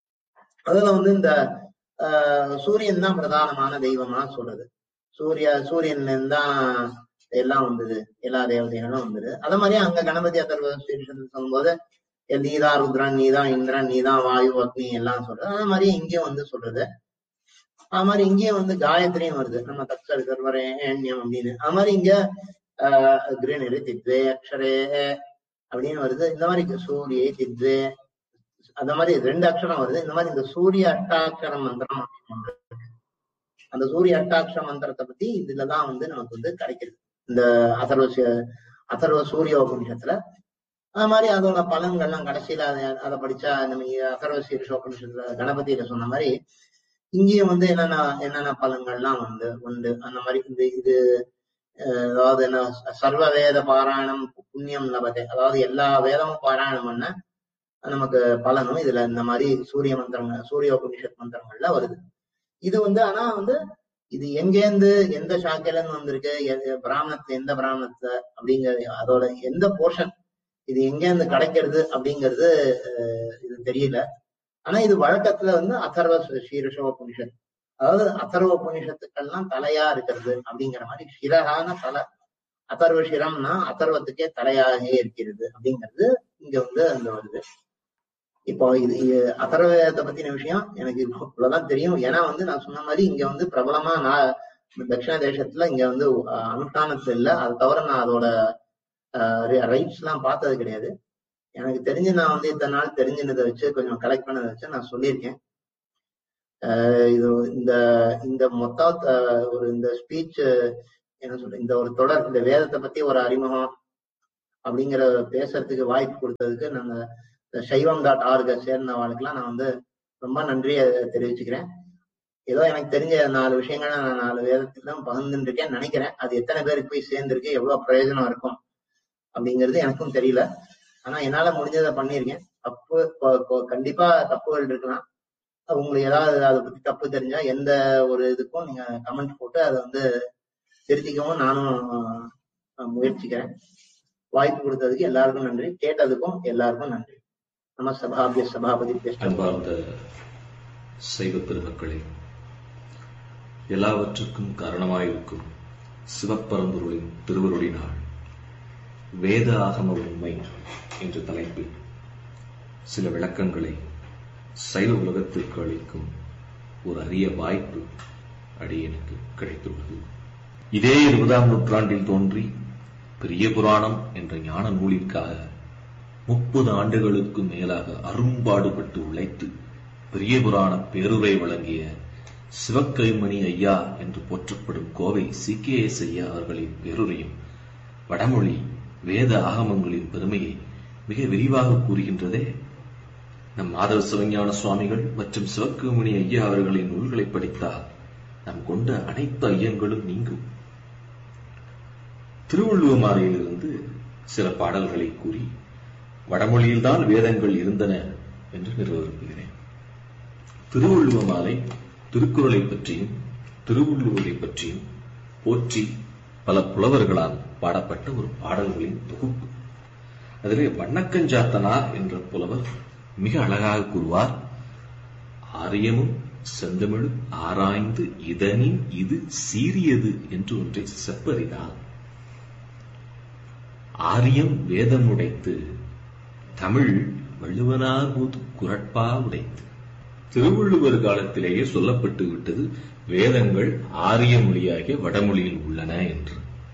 அதுல வந்து இந்த ஆஹ் சூரியன் தான் பிரதானமான தெய்வமா சொல்றது. சூரிய சூரியன் தான் எல்லாம் வந்தது, எல்லா தேவதைகளும் வந்தது. அதே மாதிரி அங்க கணபதி அதர்வ சொல்லும் போது நீதான் ருத்ரன், நீதான் இந்திரன், நீதான் வாயு அக்னி எல்லாம் சொல்றது. அதே மாதிரி இங்கேயும் வந்து சொல்றது. அது மாதிரி இங்கேயும் வந்து காயத்ரியும் வருது, நம்ம தக்ஷர் கர்வரேண்யம் அப்படின்னு. அது மாதிரி இங்க ஆஹ் கிரீனரி தித்வே அக்ஷரே அப்படின்னு வருது. இந்த மாதிரி சூரிய தித்வே அந்த மாதிரி ரெண்டு அக்ஷரம் வருது. இந்த மாதிரி இந்த சூரிய அட்டாட்சர மந்திரம் அப்படின்னு அந்த சூரிய அட்டாட்சர மந்திரத்தை பத்தி இதுலதான் வந்து நமக்கு வந்து கிடைக்கிறது இந்த அதர்வ அதர்வ சூரிய உபநிஷத்துல. அது மாதிரி அதோட பலன்கள்லாம் கடைசியில அதை அதை படிச்சா நம்ம அதர்வ சீர்ஷ உபநிஷத்துல கணபதியில சொன்ன மாதிரி இங்கேயும் வந்து என்னென்ன என்னென்ன பலன்கள்லாம் வந்து உண்டு. அந்த மாதிரி இந்த இது அதாவது என்ன சர்வ வேத பாராயணம் புண்ணியம் லபதே, அதாவது எல்லா வேதமும் பாராயணம் பண்ண நமக்கு பலனும் இதுல இந்த மாதிரி சூரிய மந்திரங்கள் சூரிய உபநிஷத் மந்திரங்கள்ல வருது. இது வந்து ஆனா வந்து இது எங்கேருந்து எந்த சாக்கையில இருந்து வந்திருக்கு, பிராமணத்துல எந்த பிராமணத்துல அப்படிங்கிறது அதோட எந்த போர்ஷன் இது எங்கேருந்து கிடைக்கிறது அப்படிங்கிறது இது தெரியல. ஆனா இது வழக்கத்துல வந்து அதர்வ சீர்ஷ உபநிஷத், அதாவது அதர்வ உபநிஷத்துக்கள்லாம் தலையா இருக்கிறது அப்படிங்கிற மாதிரி சிரகான தலை அதர்வ சிரம்னா அதர்வத்துக்கே தலையாகவே இருக்கிறது அப்படிங்கிறது இங்க வந்து அந்த வருது. இப்போ இது அதர்வத்தை பத்தின விஷயம் எனக்கு இவ்வளவுதான் தெரியும். ஏன்னா வந்து நான் சொன்ன மாதிரி இங்க வந்து பிரபலமா நான் தட்சிண தேசத்துல இங்க வந்து அனுஷ்டானத்துல இல்லை. அது தவிர நான் அதோட ரைட்ஸ் எல்லாம் பார்த்தது கிடையாது. எனக்கு தெரிஞ்சு நான் வந்து இத்தனை நாள் தெரிஞ்சினதை வச்சு கொஞ்சம் கலெக்ட் பண்ணதை வச்சு நான் சொல்லியிருக்கேன். ஆஹ் இது இந்த இந்த மொத்த ஒரு இந்த ஸ்பீச் என்ன சொல்ற இந்த ஒரு தொடர் இந்த வேதத்தை பத்தி ஒரு அறிமுகம், அப்படிங்கிற பேசுறதுக்கு வாய்ப்பு கொடுத்ததுக்கு நாங்க சைவம் டாட் ஆர்க சேர்ந்தவர்களுக்கெல்லாம் நான் வந்து ரொம்ப நன்றியை தெரிவிச்சுக்கிறேன். ஏதோ எனக்கு தெரிஞ்ச நாலு விஷயங்களை நான் நாலு வேதத்துக்கு தான் பகிர்ந்துட்டு இருக்கேன் நினைக்கிறேன். அது எத்தனை பேருக்கு போய் சேர்ந்திருக்கு, எவ்வளவு பிரயோஜனம் இருக்கும் அப்படிங்கிறது எனக்கும் தெரியல. ஆனா என்னால முடிஞ்சதை பண்ணியிருக்கேன். தப்பு கண்டிப்பா தப்புகள் இருக்கலாம். உங்களுக்கு ஏதாவது அதை பத்தி தப்பு தெரிஞ்சா எந்த ஒரு இதுக்கும் நீங்க கமெண்ட் போட்டு அதை வந்து திருத்திக்கவும் நானும் முயற்சிக்கிறேன். வாய்ப்பு கொடுத்ததுக்கு எல்லாருக்கும் நன்றி, கேட்டதுக்கும் எல்லாருக்கும் நன்றி. நம்ம சபாபிய சபாபதி அன்பார்ந்த சைவ பெருமக்களே, எல்லாவற்றுக்கும் காரணமாயிருக்கும் சிவப்பரம்பொருளின் திருவருளினால் வேத ஆகம உண்மை என்ற தலைப்பில் சில விளக்கங்களை சைவ உலகத்திற்கு அளிக்கும் ஒரு அரிய வாய்ப்பு அடியனுக்கு கிடைத்துள்ளது. இதே இருபதாம் நூற்றாண்டில் தோன்றி பெரிய புராணம் என்ற ஞான நூலிற்காக முப்பது ஆண்டுகளுக்கு மேலாக அரும்பாடுபட்டு உழைத்து பெரிய புராண பேருரை வழங்கிய சிவக்கைமணி ஐயா என்று போற்றப்படும் கோவை சி கே எஸ் ஐயா அவர்களின் பேருரையும் வடமொழி வேத ஆகமங்களின் பெருமையை மிக விரிவாக கூறுகின்றதே. நம் மாதவ சிவஞான சுவாமிகள் மற்றும் சிவக்கைமணி ஐயா அவர்களின் நூல்களை படித்தால் நம் கொண்ட அனைத்து ஐயங்களும் நீங்கும். திருவள்ளுவமாலையிலிருந்து சில பாடல்களை கூறி வடமொழியில்தான் வேதங்கள் இருந்தன என்று நிறுவ விரும்புகிறேன். திருவள்ளுவமாலை திருக்குறளை பற்றியும் திருவள்ளுவரை பற்றியும் போற்றி பல புலவர்களால் பாடப்பட்ட ஒரு பாடல்களின் தொகுப்பு. அதிலே வண்ணக்கஞ்சாத்தனார் என்ற புலவர் மிக அழகாக கூறுவார், ஆரியமும் செந்தமிழும் ஆராய்ந்து இதனின் இது சீரியது என்று ஒன்றை செப்பறிதால், ஆரியம் வேதம் உடைத்து தமிழ் வள்ளுவனார் போது குரட்பா உடைத்து. திருவள்ளுவர் காலத்திலேயே சொல்லப்பட்டு விட்டது வேதங்கள் ஆரிய மொழியாகிய வடமொழியில் உள்ளன என்று.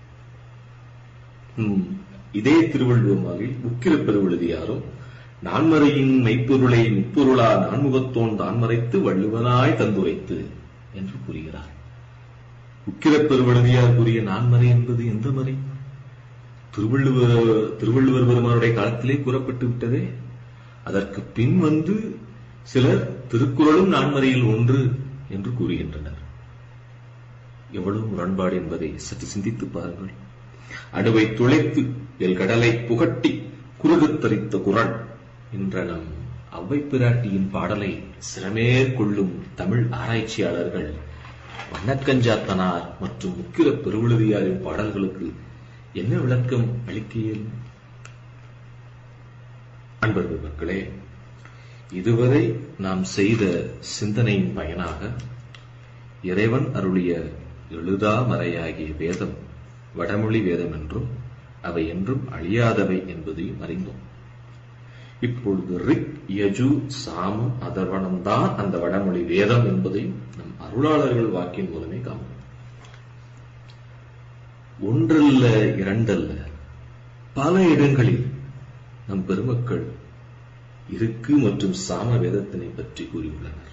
இதே திருவள்ளுவமாலில் உக்கிர பெருவெழுதியாரும் நான்மறையின் மெய்ப்பொருளை முப்பொருளா நான்முகத்தோன் தான் மறைத்து வள்ளுவனாய் தந்துரைத்து என்று கூறுகிறார். உக்கிர பெருவெழுதியார் கூறிய நான்மறை என்பது எந்த மறை? திருவள்ளுவர் திருவள்ளுவர் பெருமானுடைய காலத்திலே கூறப்பட்டு விட்டதே. அதற்கு பின் வந்து சிலர் திருக்குறளும் நான்மறையில் ஒன்று என்று கூறுகின்றனர். எவ்வளவு முரண்பாடு என்பதை சற்று சிந்தித்து பாருங்கள். அணுவை துளைத்து எல் கடலை புகட்டி குறுகுத்தரித்த குறள் என்ற நம் அவ்வை பிராட்டியின் பாடலை சிறமேற்கொள்ளும் தமிழ் ஆராய்ச்சியாளர்கள் வண்ணக்கஞ்சாத்தனார் மற்றும் உக்கிர பெருவெழுதியாரின் பாடல்களுக்கு என்ன விளக்கம் அளிக்க இயலும்? அன்பர்கள் மக்களே, இதுவரை நாம் செய்த சிந்தனையின் பயனாக இறைவன் அருளிய எழுதா மறையாகிய வேதம் வடமொழி வேதம் என்றும் அவை என்றும் அழியாதவை என்பதையும் அறிந்தோம். இப்பொழுது ரிக் யஜு சாமம் அதர்வனம்தான் அந்த வடமொழி வேதம் என்பதையும் நம் அருளாளர்கள் வாக்கின் மூலமே காணும். ஒன்றல்ல இரண்டல்ல பல இடங்களில் நம் பெருமக்கள் இருக்கு மற்றும் சாம வேதத்தினை பற்றி கூறியுள்ளனர்.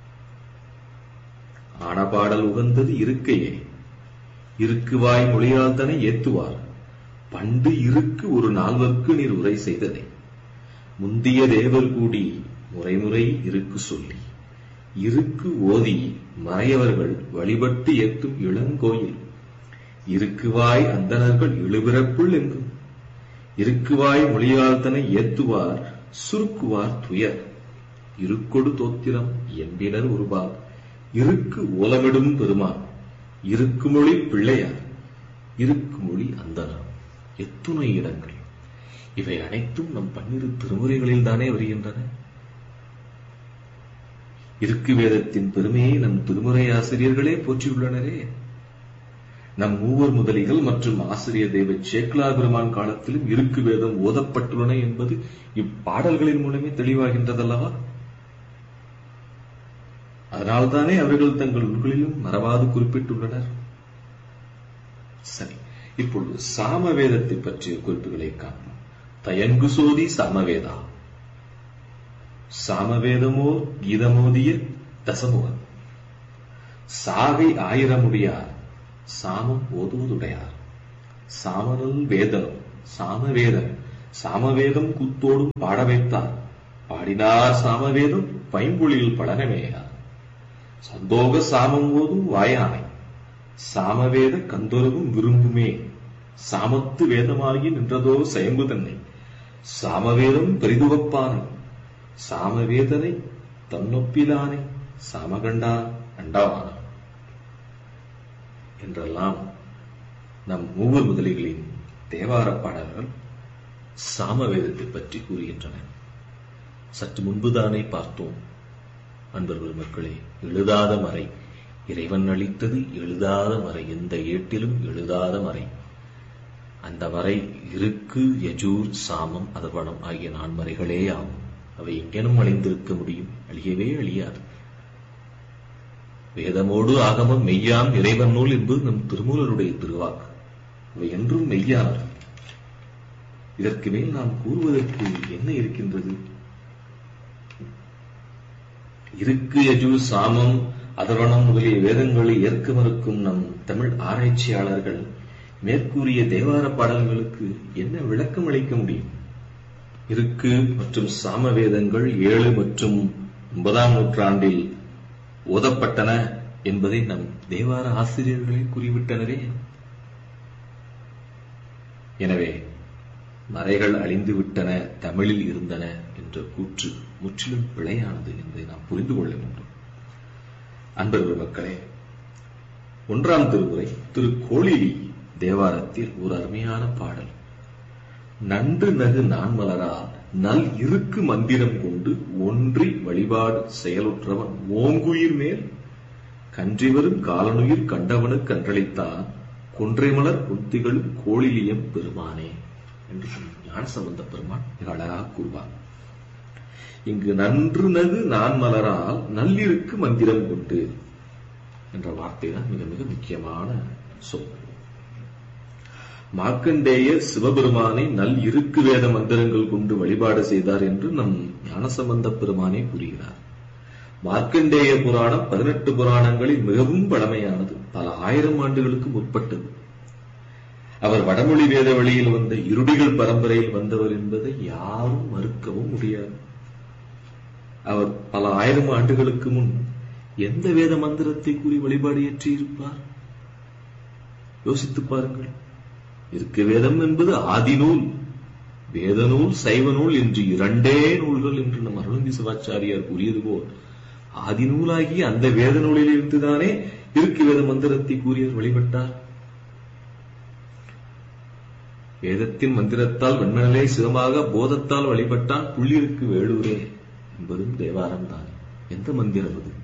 ஆனபாடல் உகந்தது இருக்கையே, இருக்குவாய் மொழியால் தனை ஏத்துவார் பண்டு இருக்கு ஒரு நால்வர்க்கு நீர் உரை செய்ததை முந்திய தேவர் கூடி முறைமுறை இருக்கு சொல்லி இருக்கு ஓதி மறையவர்கள் வழிபட்டு ஏத்தும் இளங்கோயில் இருக்குவாய் அந்தணர்கள் இழுபிறப்புள் எங்கும் இருக்குவாய் மொழியால் தனை ஏத்துவார் சுருக்குவார் துயர் இருக்கொடு தோத்திரம் எம்பினர் உருவார் இருக்கு ஓலமிடும் பெருமான் இருக்குமொழி பிள்ளையார் இருக்குமொழி அந்தனர். எத்துணை இடங்கள்! இவை அனைத்தும் நம் பன்னிரு திருமுறைகளில் தானே வருகின்றன. இருக்கு வேதத்தின் பெருமையை நம் திருமுறை ஆசிரியர்களே போற்றியுள்ளனரே. நம் மூவர் முதலிகள் மற்றும் ஆசிரியர் தெய்வ சேக்கிழார் பெருமான் காலத்திலும் இருக்கு வேதம் ஓதப்பட்டுள்ளன என்பது இப்பாடல்களின் மூலமே தெளிவாகின்றதல்லவா? அதனால்தானே அவர்கள் தங்கள் நூல்களிலும் மறவாது குறிப்பிட்டுள்ளனர். சரி, இப்பொழுது சாமவேதத்தை பற்றிய குறிப்புகளை காணலாம். தயங்கு சோதி சாமவேதா. சாமவேதமோ கீதமோதிய தசமுகன் சாகை ஆயிரமுடியார் சாமம் ஓதுவதுடையார் சாமனல் வேதனும் சாமவேதம் சாமவேதம் கூத்தோடும் பாட வைத்தார். பாடினார் சாமவேதம் பைம்பொழில் பழனமேயார். சந்தோக சாமம் போதும் வாயானை சாமவேத கந்தொருவும் விரும்புமே. சாமத்து வேதமாகி நின்றதோ சயம்பு தன்னை சாமவேதம் பெரிதுவப்பானை சாமவேதனை தன்னொப்பிலானை சாமகண்டா அண்டாவான என்றெல்லாம் நம் மூவர் முதலிகளின் தேவார பாடல்கள் சாமவேதத்தை பற்றி கூறுகின்றன. சற்று முன்புதானே பார்த்தோம் அன்பர் பெருமக்களே, எழுதாத மறை இறைவன் அளித்தது எழுதாத மறை, எந்த ஏட்டிலும் எழுதாத மறை. அந்த மறை இருக்கு, யஜூர், சாமம், அதர்வணம் ஆகிய நான்மறைகளே ஆகும். அவை எங்கேனும் அழிந்திருக்க முடியும்? அழியவே அழியாது. வேதமோடு ஆகமம் மெய்யாம் இறைவன் நூல் என்பது நம் திருமூலருடைய திருவாக்கு. அவை என்றும் மெய்யானது. இதற்கு மேல் நாம் கூறுவதற்கு என்ன இருக்கின்றது? இருக்கு, யஜூர், சாமம், அதர்வணம் முதலிய வேதங்களை ஏற்க மறுக்கும் நம் தமிழ் ஆராய்ச்சியாளர்கள் மேற்கூறிய தேவார பாடல்களுக்கு என்ன விளக்கம் அளிக்க முடியும்? இருக்கு மற்றும் சாம வேதங்கள் ஏழு மற்றும் ஒன்பதாம் நூற்றாண்டில் ஓதப்பட்டன என்பதை நம் தேவார ஆசிரியர்களே கூறிவிட்டனரே. எனவே மறைகள் அழிந்து விட்டன, தமிழில் இருந்தன என்ற கூற்று முற்றிலும் பிழையானது என்பதை நாம் புரிந்து கொள்ள வேண்டும். அன்பர் பெருமக்களே, ஒன்றாம் திருமுறை திரு கோளிலி தேவாரத்தில் ஒரு அருமையான பாடல். நன்று நகு நான்மலரால் நல் இருக்கு மந்திரம் கொண்டு ஒன்றி வழிபாடு செயலுற்றவன் ஓங்குயிர் மேல் கன்றிவரும் காலனுயிர் கண்டவனு கன்றளித்தான் கொன்றைமலர் புத்திகளும் கோளிலியம் பெருமானே என்று ஞானசம்பந்த பெருமான் மிக அழகாக கூறுவார். இங்கு நன்று நகு நான் மலரால் நல்லிருக்கு மந்திரம் கொண்டு என்ற வார்த்தை தான் மிக மிக முக்கியமான சொல். மார்க்கண்டேயர் சிவபெருமானை நல் இருக்கு வேத மந்திரங்கள் கொண்டு வழிபாடு செய்தார் என்று நம் ஞானசம்பந்த பெருமானே கூறுகிறார். மார்க்கண்டேய புராணம் பதினெட்டு புராணங்களில் மிகவும் பழமையானது, பல ஆயிரம் ஆண்டுகளுக்கு முற்பட்டது. அவர் வடமொழி வேத வழியில் வந்த இருடிகள் பரம்பரையில் வந்தவர் என்பதை யாரும் மறுக்கவும் முடியாது. அவர் பல ஆயிரம் ஆண்டுகளுக்கு முன் எந்த வேத மந்திரத்தை கூறி வழிபாடு ஏற்றியிருப்பார்? யோசித்து பாருங்கள். இருக்கு வேதம் என்பது ஆதிநூல், வேத நூல், சைவ நூல் என்று இரண்டே நூல்கள் என்று நம் அருணந்தி சிவாச்சாரியார் கூறியது போல் ஆதிநூலாகி அந்த வேத நூலில் இருந்துதானே இருக்கு வேத மந்திரத்தை கூறியவர் வழிபட்டார். வேதத்தின் மந்திரத்தால் வெண்மணலே சிவமாக போதத்தால் வழிபட்டான் புள்ளிருக்கு வேளூரே என்பதும் தேவாரம் தான். எந்த மந்திரம் அது?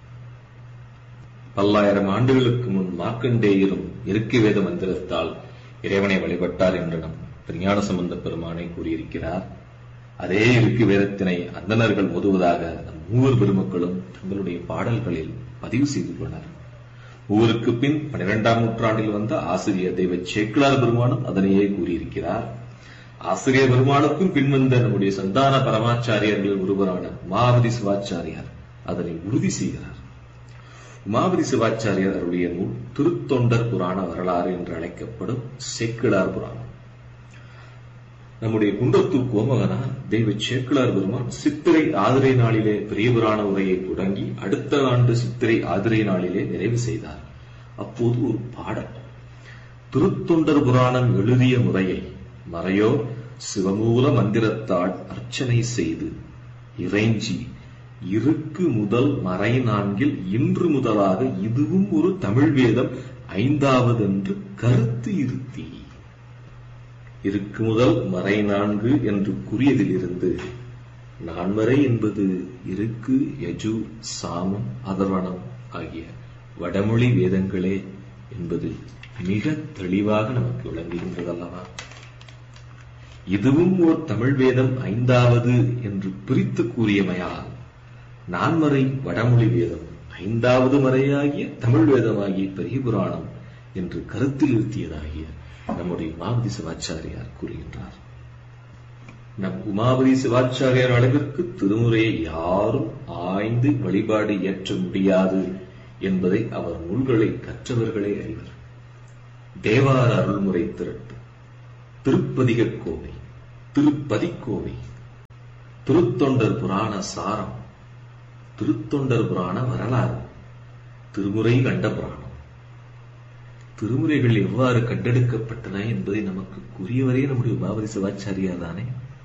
பல்லாயிரம் ஆண்டுகளுக்கு முன் மார்க்கண்டேயரும் இருக்கு வேத மந்திரத்தால் இறைவனை வழிபட்டார் என்று நம் திருஞான சம்பந்த பெருமானை கூறியிருக்கிறார். அதே இருக்கு வேதத்தினை அந்தணர்கள் ஓதுவதாக நம் மூவர் பெருமக்களும் தங்களுடைய பாடல்களில் பதிவு செய்துள்ளனர். ஊருக்கு பின் பனிரெண்டாம் நூற்றாண்டில் வந்த ஆசிரியர் தெய்வ சேக்கிழார் பெருமானும் அதனையே கூறியிருக்கிறார். ஆசிரியர் பெருமானுக்கும் பின்வந்த நம்முடைய சந்தான பரமாச்சாரியர்களில் ஒருவரான உமாபதி சிவாச்சாரியார் அதனை உறுதி செய்கிறார். உமாபதி சிவாச்சாரியார் அவருடைய நூல் திருத்தொண்டர் புராண வரலாறு என்று அழைக்கப்படும் சேக்கிழார் புராணம். நம்முடைய குன்றத்தூர் கோமகனார் தெய்வ சேக்கிழார் பெருமான் சித்திரை ஆதிரை நாளிலே பெரிய புராண உரையை தொடங்கி அடுத்த ஆண்டு சித்திரை ஆதிரை நாளிலே நிறைவு செய்தார். அப்போது ஒரு பாடல், திருத்தொண்டர் புராணம் எழுதிய முறையை மறையோ சிவமூல மந்திரத்தால் அர்ச்சனை செய்து இறைஞ்சி இருக்கு முதல் மறை நான்கில் இன்று முதலாக இதுவும் ஒரு தமிழ் வேதம் ஐந்தாவது என்று கருத்து இருத்தி. இருக்கு முதல் மறை நான்கு என்று கூறியதிலிருந்து நான்மறை என்பது இருக்கு, யஜு, சாமம், அதர்வணம் ஆகிய வடமொழி வேதங்களே என்பது மிக தெளிவாக நமக்கு விளங்குகின்றதல்லவா? இதுவும் ஓர் தமிழ் வேதம் ஐந்தாவது என்று பிரித்து கூறியமையால் நான்மறை வடமொழி வேதம் ஐந்தாவது மறையாகிய தமிழ் வேதமாகிய பெரிய புராணம் என்று கருத்தில் இருத்தியதாகிய நம்முடைய உமாபதி சிவாச்சாரியார் கூறுகின்றார். நம் உமாபதி சிவாச்சாரியார் அளவிற்கு திருமுறையை யாரும் ஆய்ந்து வழிபாடு ஏற்ற முடியாது என்பதை அவர் நூல்களை கற்றவர்களே அறிவர். தேவார அருள்முறை திரட்டு, திருப்பதிக கோவை, திருப்பதிக்கோவை, திருத்தொண்டர் புராண சாரம், திருத்தொண்டர் புராண வரலாறு, திருமுறை கண்ட புராணம். திருமுறைகள் எவ்வாறு கண்டெடுக்கப்பட்டன என்பதை நமக்கு கூறியவரே நம்முடைய பாபதி சிவாச்சாரியார் தானே.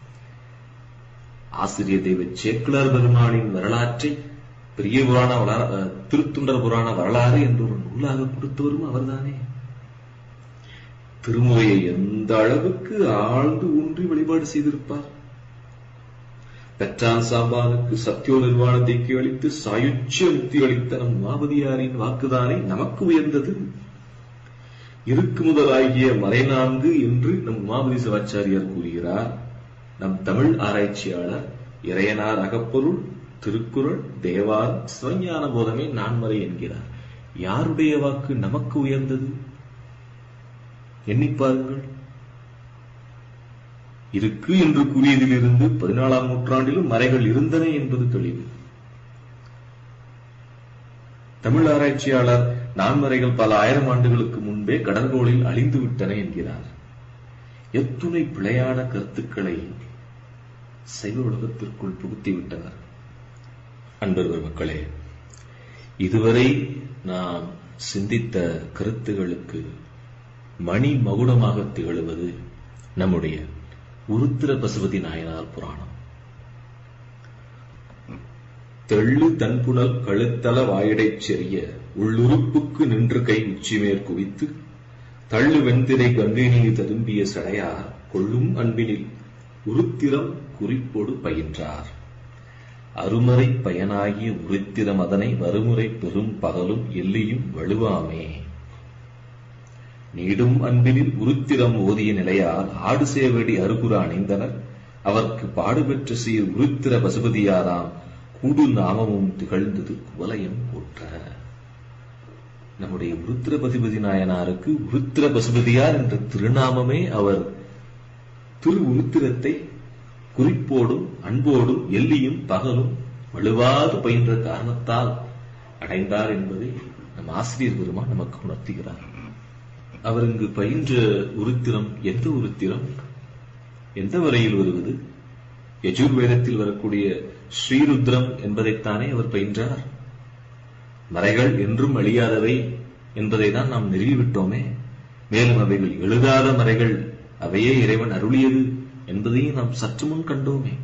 ஆசிரியர் தெய்வ சேக்கிழார் பெருமாளின் வரலாற்றை பெரிய புராண திருத்தொண்டர் புராண வரலாறு என்று ஒரு நூலாக கொடுத்தவரும் அவர்தானே. திருமுறையை எந்த அளவுக்கு ஆழ்ந்து ஊன்றி வழிபாடு செய்திருப்பார். பெற்றான் சாம்பானுக்கு சத்தியோ நிர்வாண தீக்கை அளித்து சாயுச்சிய முக்தி அளித்த நம் மாபதியாரின் வாக்குதானே நமக்கு உயர்ந்தது. இருக்கு முதலாகிய மறை நான்கு என்று நம் மாபதி சிவாச்சாரியார் கூறுகிறார். நம் தமிழ் ஆராய்ச்சியாளர் இறையனார் அகப்பொருள், திருக்குறள், தேவார், சிவஞான போதமே நான்மறை என்கிறார். யாருடைய வாக்கு நமக்கு உயர்ந்தது? எண்ணிப்பாருங்கள். இருக்கு என்று கூறியதிலிருந்து பதினாலாம் நூற்றாண்டிலும் மறைகள் இருந்தன என்பது தெளிவு. தமிழ் ஆராய்ச்சியாளர் நான்மறைகள் பல ஆயிரம் ஆண்டுகளுக்கு முன்பே கடற்கோளில் அழிந்து விட்டன என்கிறார். எத்துணை பிழையான கருத்துக்களை சைவ உலகத்திற்குள் புகுத்திவிட்டனர். அன்பர்கள் மக்களே, இதுவரை நாம் சிந்தித்த கருத்துகளுக்கு மணி மகுடமாக திகழ்வது நம்முடைய உருத்திர பசுபதி நாயனார் புராணம். தெள்ளு தன்புணல் கழுத்தள வாயிடைச் செறிய உள்ளுறுப்புக்கு நின்று கை உச்சிமேற் குவித்து தள்ளு வெண்திரை கங்கை நீர் ததும்பிய சடையார் கொள்ளும் அன்பினில் உருத்திரம் குறிப்போடு பயின்றார். அருமறை பயனாகிய உருத்திரம் அதனை வருமுறை பெரும் பகலும் எல்லியும் வலுவாமே. நீடும் அன்பினில் உருத்திரம் ஓதிய நிலையால் ஆடு சேவடி அருகுற அணிந்தனர். அவர்க்கு பாடுபெற்ற சீர் உருத்திர பசுபதியாராம் கூடு நாமமும் திகழ்ந்தது குவலயம் போற்ற. நம்முடைய உருத்திர பசுபதி நாயனாருக்கு உருத்திர பசுபதியார் என்ற திருநாமமே அவர் திரு உருத்திரத்தை குறிப்போடும் அன்போடும் எல்லியும் பகலும் வலுவாது பயின்ற காரணத்தால் அடைந்தார் என்பதை நம் ஆசிரியர் பெருமான் நமக்கு உணர்த்துகிறார். அவர் இங்கு பயின்ற உருத்திரம் எந்த உருத்திரம்? எந்த வரையில் வருவது? யஜுர்வேதத்தில் வரக்கூடிய ஸ்ரீருத்ரம் என்பதைத்தானே அவர் பயின்றார். மறைகள் என்றும் அழியாதவை என்பதை தான் நாம் நிறுவிவிட்டோமே. மேலும் அவைகள் எழுதாத மறைகள், அவையே இறைவன் அருளியது என்பதையும் நாம் சற்று முன் கண்டோமே.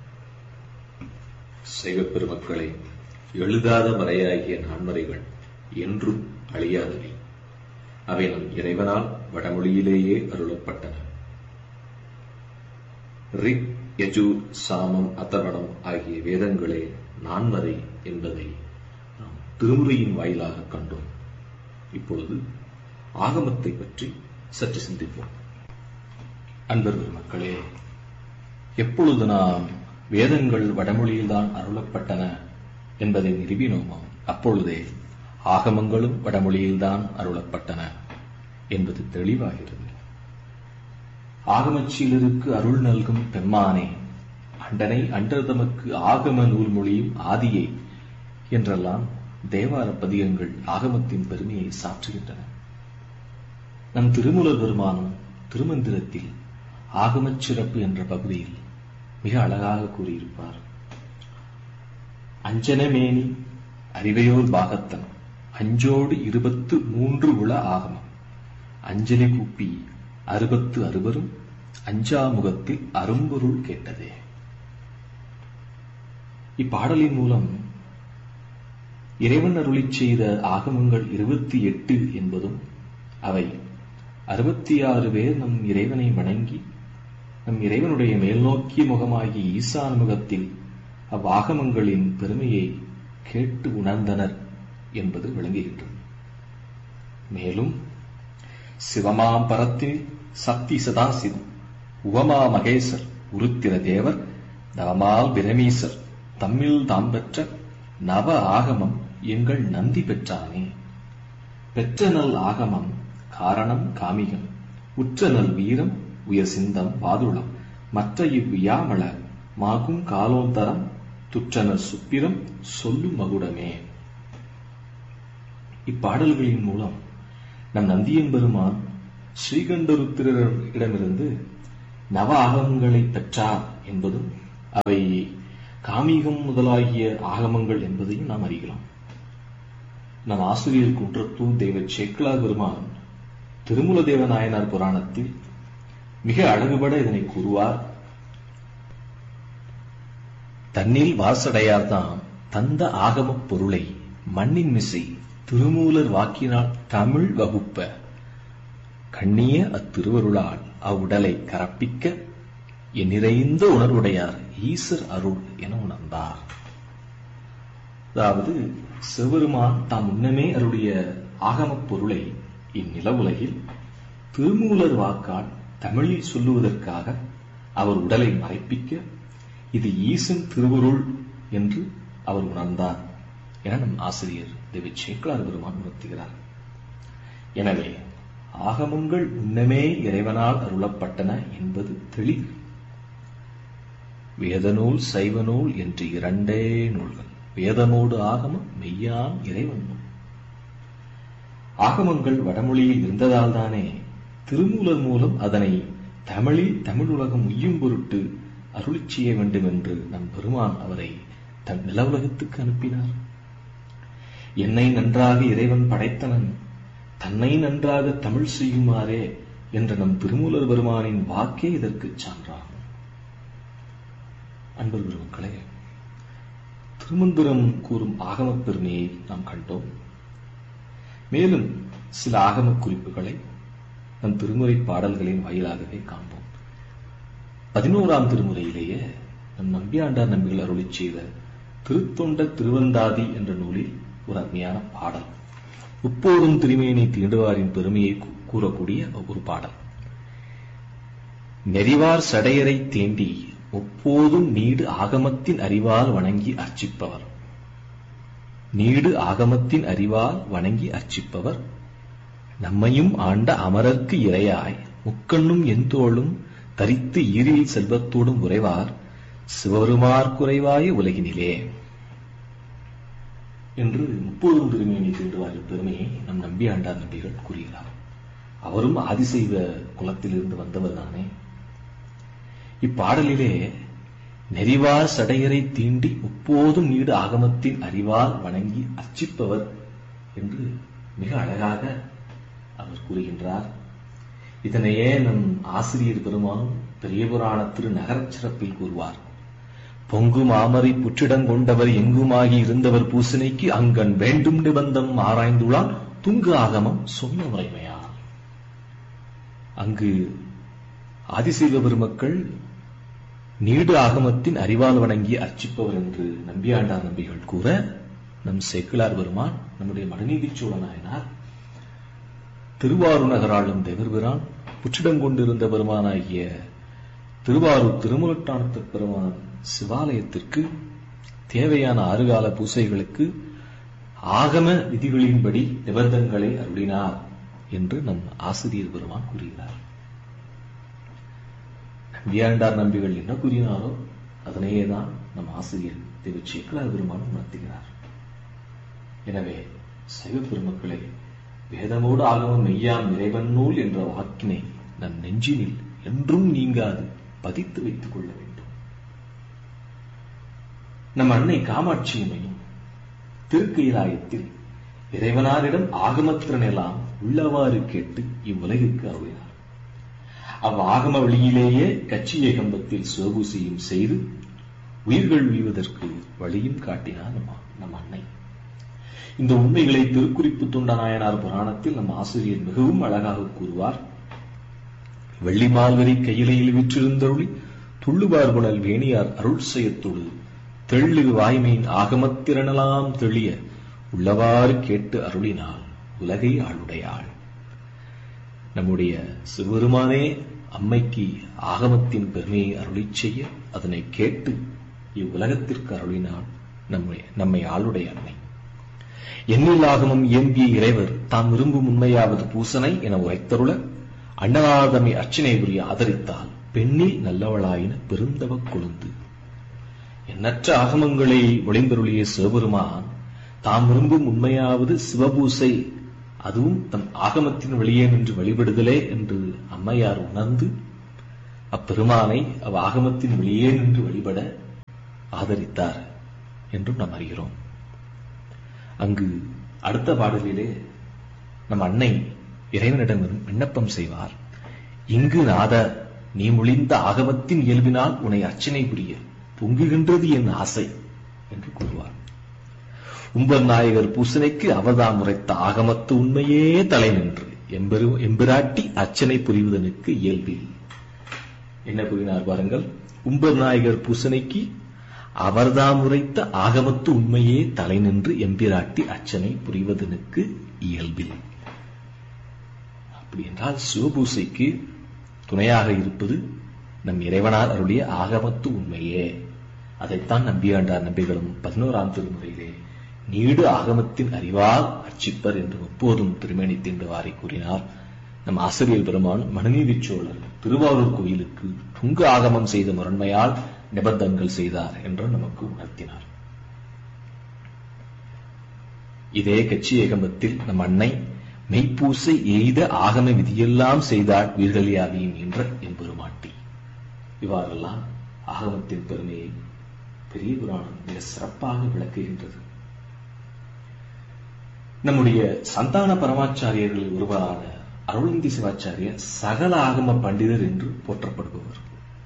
சைவ பெருமக்களை, எழுதாத மறையாகிய நான்மறைகள் என்றும் அழியாதவை. அவை நம் இறைவனால் வடமொழியிலேயே அருளப்பட்டன. ரிக், யஜூர், சாமம், அதர்வணம் ஆகிய வேதங்களே நான்மறை என்பதை நாம் திருமுறையின் வாயிலாக கண்டோம். இப்பொழுது ஆகமத்தை பற்றி சற்று சிந்திப்போம். அன்பர் மக்களே, எப்பொழுது நாம் வேதங்கள் வடமொழியில்தான் அருளப்பட்டன என்பதை நிறுவினோமோ அப்பொழுதே ஆகமங்களும் வடமொழியில்தான் அருளப்பட்டன என்பது தெளிவாகிறது. ஆகமச்சீலருக்கு அருள் நல்கும் பெம்மானே, அண்டனை அண்டர்தமக்கு ஆகம நூல் மொழியும் ஆதியை என்றெல்லாம் தேவார பதிகங்கள் ஆகமத்தின் பெருமையை சாற்றுகின்றன. நம் திருமூலர் பெருமானும் திருமந்திரத்தில் ஆகமச் சிறப்பு என்ற பகுதியில் மிக அழகாக கூறியிருப்பார். அஞ்சனமேனி அறிவையோர் பாகத்தன் அஞ்சோடு இருபத்து மூன்று உள ஆகமம் அஞ்சலி கூப்பி அறுபத்து அறுவரும் அஞ்சாமுகத்தில் அரும்பொருள் கேட்டதே. இப்பாடலின் மூலம் இறைவன் அருளிச் செய்த ஆகமங்கள் இருபத்தி எட்டு என்பதும் அவை அறுபத்தி ஆறு பேர் நம் இறைவனை வணங்கி நம் இறைவனுடைய மேல்நோக்கிய முகமாகிய ஈசான முகத்தில் அவ்வாகமங்களின் பெருமையை கேட்டு உணர்ந்தனர் என்பது விளங்குகின்றது. மேலும் சிவமாம் பரத்தில் சக்தி சதாசிவம் உவமா மகேசர் உருத்திர தேவர் நவமால் பிரமீசர் தம்மில் தாம் பெற்ற நவ ஆகமம் எங்கள் நந்தி பெற்றானே. பெற்ற நல் ஆகமம் காரணம் காமிகம் உற்ற நல் வீரம் உயர் சிந்தம் வாதுளம் மற்ற இவ்வியாமள மாகும் காலோந்தரம் துற்றனர் சுப்பிரம் சொல்லும் மகுடமே. இப்பாடல்களின் மூலம் நம் நந்தியம்பெருமான் ஸ்ரீகண்டருத்திரரிடமிருந்து நவ ஆகமங்களை பெற்றார் என்பதும் அவை காமிகம் முதலாகிய ஆகமங்கள் என்பதையும் நாம் அறியலாம். நம் ஆசிரியர் குன்றத்தூர் தெய்வ சேக்கிழார் பெருமான் திருமூல தேவ நாயனார் புராணத்தில் மிக அழகுபட இதனை கூறுவார். தன்னில் வாசடையார்தாம் தந்த ஆகமப் பொருளை மண்ணின் மிசை திருமூலர் வாக்கினால் தமிழ் வகுப்ப கண்ணிய அத்திருவருளால் அவ்வுடலை கரப்பிக்க என் நிறைந்த உணர்வுடையார் ஈசர் அருள் என உணர்ந்தார். அதாவது சிவபெருமான் தாம் முன்னமே அருடைய ஆகமப் பொருளை இந்நில உலகில் திருமூலர் வாக்கால் தமிழில் சொல்லுவதற்காக அவர் உடலை மறைப்பிக்க இது ஈசன் திருவருள் என்று அவர் உணர்ந்தார் என நம் ஆசிரியர் தெய்வ சேக்கிழார் பெருமான் உணர்த்துகிறார். எனவே ஆகமங்கள் முன்னமே இறைவனால் அருளப்பட்டன என்பது தெளிவு. வேதநூல் சைவநூல் என்று இரண்டே நூல்கள். வேதமோடு ஆகமம் மெய்யான் இறைவன் நூல். ஆகமங்கள் வடமொழியில் இருந்ததால் தானே திருமூலர் மூலம் அதனை தமிழில் தமிழ் உலகம் உய்யும் பொருட்டு அருளி செய்ய வேண்டும் என்று நம் பெருமான் அவரை தன் நில உலகத்துக்கு அனுப்பினார். என்னை நன்றாக இறைவன் படைத்தனன், தன்னை நன்றாக தமிழ் செய்யுமாறே என்ற நம் திருமூலர் பெருமானின் வாக்கே இதற்கு சான்றாகும். அன்பர் பெருமக்களே, திருமந்திரம் கூறும் ஆகமப் பெருமையை நாம் கண்டோம். மேலும் சில ஆகம குறிப்புகளை நம் திருமுறை பாடல்களின் வாயிலாகவே காண்போம். பதினோராம் திருமுறையிலேயே நம் நம்பியாண்டார் நம்பிகள் அருளி செய்த திருத்தொண்ட திருவந்தாதி என்ற நூலில் ஒரு அருமையான பாடல், உப்போதும் திருமேனி தீண்டுவாரின் பெருமையை கூறக்கூடிய ஒரு பாடல். நெறிவார் சடையரை தேண்டி முப்போதும் நீடு ஆகமத்தின் அறிவால் வணங்கி அர்ச்சிப்பவர். நீடு ஆகமத்தின் அறிவால் வணங்கி அர்ச்சிப்பவர் நம்மையும் ஆண்ட அமரர்க்கு இரையாய் முக்கண்ணும் எந்தோளும் தரித்து ஈரில் செல்வத்தோடும் உறைவார் சிவபெருமார் குறைவாய உலகினிலே என்று முப்போதும் திருமேனி தீண்டுவாரின் பெருமையை நம் நம்பி ஆண்டார் நம்பிகள் கூறுகிறார். அவரும் ஆதிசைவ குலத்திலிருந்து வந்தவர் தானே. இப்பாடலிலே நெறிவார் சடையரை தீண்டி முப்போதும் நீடு ஆகமத்தின் அறிவால் வணங்கி அர்ச்சிப்பவர் என்று மிக அழகாக அவர் கூறுகின்றார். இதனையே நம் ஆசிரியர் பெருமானும் பெரிய புராண திரு நகரச் சிறப்பில் கூறுவார். பொங்கு மாமரை புற்றிடங்கொண்டவர் எங்குமாகி இருந்தவர் பூசனைக்கு அங்கன் வேண்டும் நிபந்தம் ஆராய்ந்துள்ளான் துங்கு ஆகமம் சொன்ன முறைமையார். அங்கு ஆதிசைவ பெருமக்கள் நீடு ஆகமத்தின் அறிவால் வணங்கி அர்ச்சிப்பவர் என்று நம்பியாண்டார் நம்பிகள் கூற, நம் சேக்கிழார் பெருமான் நம்முடைய மனுநீதி சோழ நாயனார் திருவாரூர் நகராளும் தேவர்பிரான் புற்றிடங்கொண்டிருந்த பெருமானாகிய திருவாரூர் திருமுலட்டானத்து பெருமான் சிவாலயத்திற்கு தேவையான ஆறுகால பூசைகளுக்கு ஆகம விதிகளின்படி நிபந்தங்களை அருளினார் என்று நம் ஆசிரியர் பெருமான் கூறுகிறார். நம்பியாண்டார் நம்பிகள் என்ன கூறினாரோ அதனையேதான் நம் ஆசிரியர் தெய்வ சேக்கிழார் பெருமான் உணர்த்துகிறார். எனவே சைவ பெருமக்களை, வேதமோடு ஆகமம் மெய்யாம் இறைவன் நூல் என்ற வாக்கினை நம் நெஞ்சினில் என்றும் நீங்காது பதித்து வைத்துக் கொள்ள வேண்டும். நம் அன்னை காமாட்சியம்மையும் திருக்கைலாயத்தில் இறைவனாரிடம் ஆகமத்திறனெல்லாம் உள்ளவாறு கேட்டு இவ்வுலகிற்கு அருளினார். அவ் ஆகம வழியிலேயே கச்சி ஏகம்பத்தில் சிவபூசையும் செய்து உயிர்கள் உய்வதற்கு வழியும் காட்டினார் நம் அன்னை. இந்த உண்மைகளை திருக்குறிப்பு தொண்ட நாயனார் புராணத்தில் நம் ஆசிரியர் மிகவும் அழகாக கூறுவார். வெள்ளி மால்வரி கையிலையில் விற்றிருந்தருளி துள்ளுவார்புணல் வேணியார் அருள் செய்யத்தோடு தெள்ளு வாய்மையின் ஆகமத்திறனலாம் தெளிய உள்ளவாறு கேட்டு அருளினாள் உலகை ஆளுடையாள். நம்முடைய சிவபெருமானே அம்மைக்கு ஆகமத்தின் பெருமையை அருளி செய்ய அதனை கேட்டு இவ்வுலகத்திற்கு அருளினாள் நம்மை நம்மை ஆளுடைய அன்னை. எண்ணில் ஆகமம் இயம்பிய இறைவர் தாம் விரும்பும் உண்மையாவது பூசனை என உரைத்தருள அன்னநாதமை அர்ச்சனை புரிய ஆதரித்தால் பெண்ணில் நல்லவளாயின பெருந்தவ கொழுந்து. எண்ணற்ற ஆகமங்களை ஒளிந்தருளிய சிவபெருமான் தாம் விரும்பும் உண்மையாவது சிவபூசை, அதுவும் தம் ஆகமத்தின் வெளியே நின்று வழிபடுதலே என்று அம்மையார் உணர்ந்து அப்பெருமானை அவ் ஆகமத்தின் வெளியே நின்று வழிபட ஆதரித்தார் என்றும் நாம் அறிகிறோம். அங்கு அடுத்த பாடலிலே நம் அன்னை இறைவனிடம் விண்ணப்பம் செய்வார். இங்கு நாத நீ மொழிந்த ஆகமத்தின் இயல்பினால் உன்னை அர்ச்சனை புரிய பொங்குகின்றது என் ஆசை என்று கூறுவார். உம்பர் நாயகர் பூசனைக்கு அவர்தாம் உரைத்த ஆகமத்து உண்மையே தலை நின்று எம்பெரு எம்பிராட்டி அர்ச்சனை புரிவதனுக்கு இயல்பில். என்ன கூறினார் பாருங்கள். உம்பர் நாயகர் பூசனைக்கு அவர்தாம் உரைத்த ஆகமத்து உண்மையே தலை நின்று எம்பிராட்டி அர்ச்சனை புரிவதனுக்கு இயல்பில். அப்படி என்றால் சிவபூசைக்கு துணையாக இருப்பது நம் இறைவனார் அருளிய ஆகமத்து உண்மையே. அதைத்தான் நம்பியாண்டார் நம்பிகளும் பதினோராம் திருமுறையிலே நீடு ஆகமத்தின் அறிவால் அர்ச்சிப்பர் என்று எப்போதும் திருமேனி தீண்டுவாரை கூறினார். நம் ஆசிரியர் பெருமான் மனுநீதி சோழர் திருவாரூர் கோயிலுக்கு துங்க ஆகமம் செய்த முரண்மையால் நிபந்தங்கள் செய்தார் என்று நமக்கு உணர்த்தினார். இதே கட்சி ஏகம்பத்தில் நம் அன்னை மெய்ப்பூசை எய்த ஆகம விதியெல்லாம் செய்தாள் வீர்களியாவியும் என்ற எம்பெருமாட்டி. இவ்வாறெல்லாம் ஆகமத்தின் பெருமையை பெரிய புராணம் மிக சிறப்பாக விளக்குகின்றது. நம்முடைய சந்தான பரமாச்சாரியர்களில் ஒருவரான அருளந்தி சிவாச்சாரியர் சகல ஆகம பண்டிதர் என்று போற்றப்படுபவர்.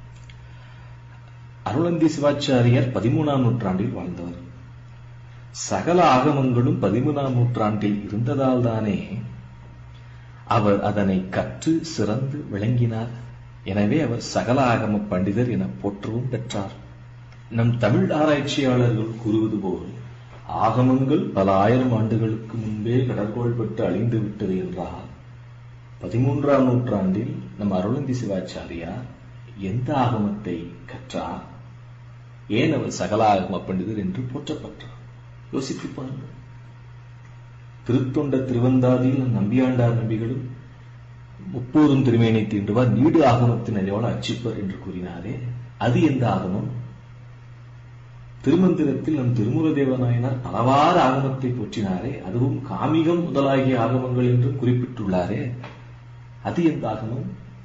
அருளந்தி சிவாச்சாரியர் பதிமூணாம் நூற்றாண்டில் வாழ்ந்தவர். சகல ஆகமங்களும் பதிமூணாம் நூற்றாண்டில் இருந்ததால் தானே அவர் அதனை கற்று சிறந்து விளங்கினார். எனவே அவர் சகல ஆகம பண்டிதர் என போற்றவும் பெற்றார். நம் தமிழ் ஆராய்ச்சியாளர்கள் கூறுவது போல் ஆகமங்கள் பல ஆயிரம் ஆண்டுகளுக்கு முன்பே கடற்கோள் பட்டு அழிந்து விட்டது என்றால் பதிமூன்றாம் நூற்றாண்டில் நம் அருளந்தி சிவாச்சாரியார் எந்த ஆகமத்தை கற்றார்? ஏன் அவர் சகல ஆகம பண்டிதர் என்று போற்றப்பட்டார்? யோசித்து பாருங்கள். திருத்தொண்ட திருவந்தாதியில் நம் நம்பியாண்டார் நம்பிகளும் முப்போதும் திருமேனி தீண்டுவார் நீடு ஆகமத்தின் அறிவால் அர்ச்சிப்பர் என்று கூறினாரே, அது எந்த ஆகமம்? திருமந்திரத்தில் நம் திருமூல தேவநாயனார் பலவாறு ஆகமத்தை போற்றினாரே, அதுவும் காமிகம் முதலாகிய ஆகமங்கள் என்று குறிப்பிட்டுள்ளாரே, அது எந்த ஆகமம்?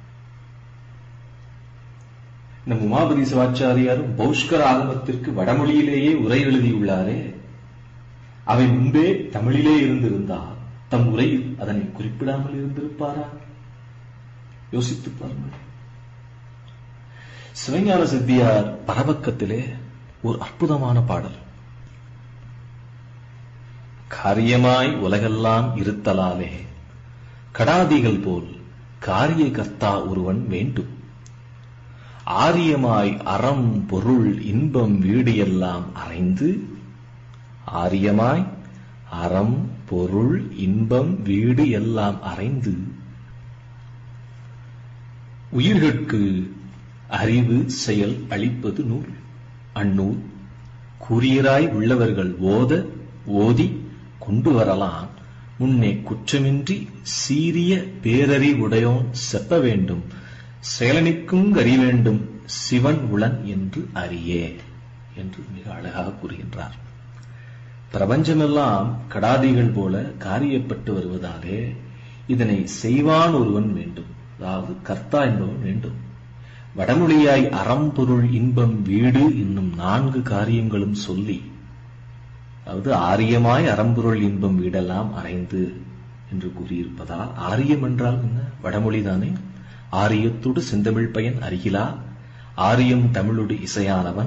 நம் உமாபதி சிவாச்சாரியாரும் பௌஷ்கர் ஆகமத்திற்கு வடமொழியிலேயே உரை எழுதியுள்ளாரே, அவை முன்பே தமிழிலே இருந்திருந்தால் தம் உரையில் அதனை குறிப்பிடாமல் இருந்திருப்பாரா? யோசித்து பாருங்கள். சிவஞான சித்தியார் பரபக்கத்திலே ஒரு அற்புதமான பாடல். காரியமாய் உலகெல்லாம் இருத்தலாலே கடாதிகள் போல் காரிய கர்த்தா ஒருவன் வேண்டும். ஆரியமாய் அறம் பொருள் இன்பம் வீடு எல்லாம் அறைந்து, ஆரியமாய் அறம் பொருள் இன்பம் வீடு எல்லாம் அறைந்து உயிர்கட்கு அறிவு செயல் அளிப்பது நூல். அந்நூல் கூறியராய் உள்ளவர்கள் ஓத ஓதி கொண்டு வரலாம். முன்னே குற்றமின்றி சீரிய பேரறிவுடையோன் செப்ப வேண்டும். செயலனிக்கும் அறி வேண்டும் சிவன் உளன் என்று அறியே என்று மிக அழகாக கூறுகின்றார். பிரபஞ்சமெல்லாம் கடாதிகள் போல காரியப்பட்டு வருவதாலே இதனை செய்வான் ஒருவன் வேண்டும், அதாவது கர்த்தா என்பவன் வேண்டும். வடமொழியாய் அறம் பொருள் இன்பம் வீடு என்னும் நான்கு காரியங்களும் சொல்லி, அதாவது ஆரியமாய் அறம்பொருள் இன்பம் வீடெல்லாம் அறைந்து என்று கூறியிருப்பதால் ஆரியம் என்றால் என்ன? வடமொழிதானே. ஆரியத்தோடு செந்தமிழ் பயன் அருகிலா, ஆரியம் தமிழோடு இசையானவன்,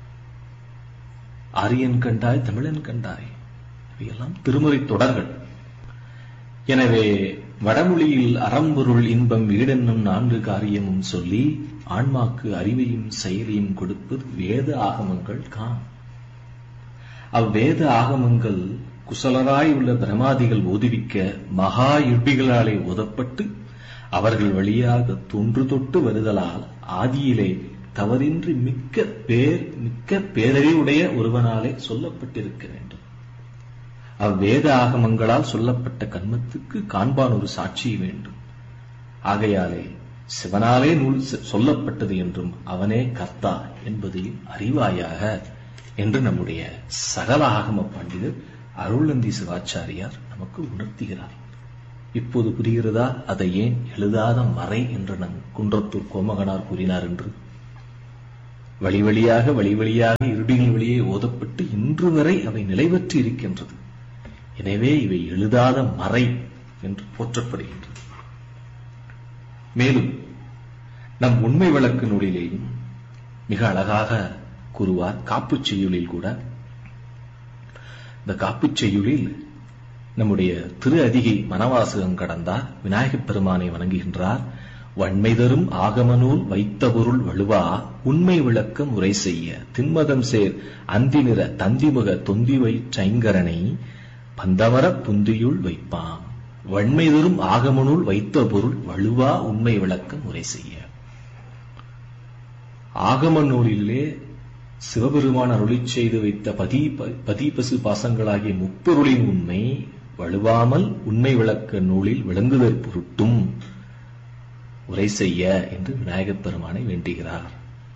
ஆரியன் கண்டாய் தமிழன் கண்டாய், இவையெல்லாம் திருமுறை தொடர்கள். எனவே வடமொழியில் அறம்பொருள் இன்பம் வீடென்னும் நான்கு காரியமும் சொல்லி ஆன்மாக்கு அறிவையும் செயலையும் கொடுப்பது வேத ஆகமங்கள் காம். அவ்வேத ஆகமங்கள் குசலராய் உள்ள பிரமாதிகள் ஓதுவிக்க மகா யுட்பிகளாலே ஓதப்பட்டு அவர்கள் வழியாக தொன்று தொட்டு வருதலால் ஆதியிலே தவறின்றி மிக்க பேர் மிக்க பேரறிவுடைய ஒருவனாலே சொல்லப்பட்டிருக்க வேண்டும். அவ்வேத ஆகமங்களால் சொல்லப்பட்ட கண்மத்துக்கு காண்பான் ஒரு சாட்சி வேண்டும். ஆகையாலே சிவனாலே நூல் சொல்லப்பட்டது என்றும் அவனே கர்த்தா என்பதையும் அறிவாயாக என்று நம்முடைய சகல ஆகம பண்டிதர் அருளந்தி சிவாச்சாரியார் நமக்கு உணர்த்துகிறார். இப்போது புரிகிறதா அதை ஏன் எழுதாத மறை என்று நம் குன்றத்தூர் கோமகனார் கூறினார் என்று? வழி வழியாக வழி வழியாக இருடிகள் வழியே ஓதப்பட்டு இன்று வரை அவை நிலைபெற்று இருக்கின்றது. எனவே இவை எழுதாத மறை என்று போற்றப்படுகின்றது. மேலும் நம் உண்மை விளக்கு நூலிலேயும் மிக அழகாக கூறுவார். காப்புச் செய்யுளில் கூட, இந்த காப்புச் செய்யுளில் நம்முடைய திரு அதிகை மனவாசகம் கடந்தார் விநாயகப் பெருமானை வணங்குகின்றார். வன்மை தரும் ஆகமநூல் வைத்த பொருள் வலுவா உண்மை விளக்க முறை செய்ய திண்மதம் சேர் அந்திநிற தந்திமுக தொந்திவை சைங்கரனை பந்தவர புந்தியுள் வைப்பாம். வன்மை தரும் ஆகமநூல் வைத்த பொருள் வலுவா உண்மை விளக்க முறை செய்ய. ஆகம நூலிலே சிவபெருமான் அருளிச் செய்து வைத்த பதி பதிபசு பாசங்களாகிய முப்பொருளின் உண்மை வலுவாமல் உண்மை விளக்க நூலில் விளங்குதற் பொருட்டும் உரை செய்ய என்று விநாயகப் பெருமானை வேண்டுகிறார்.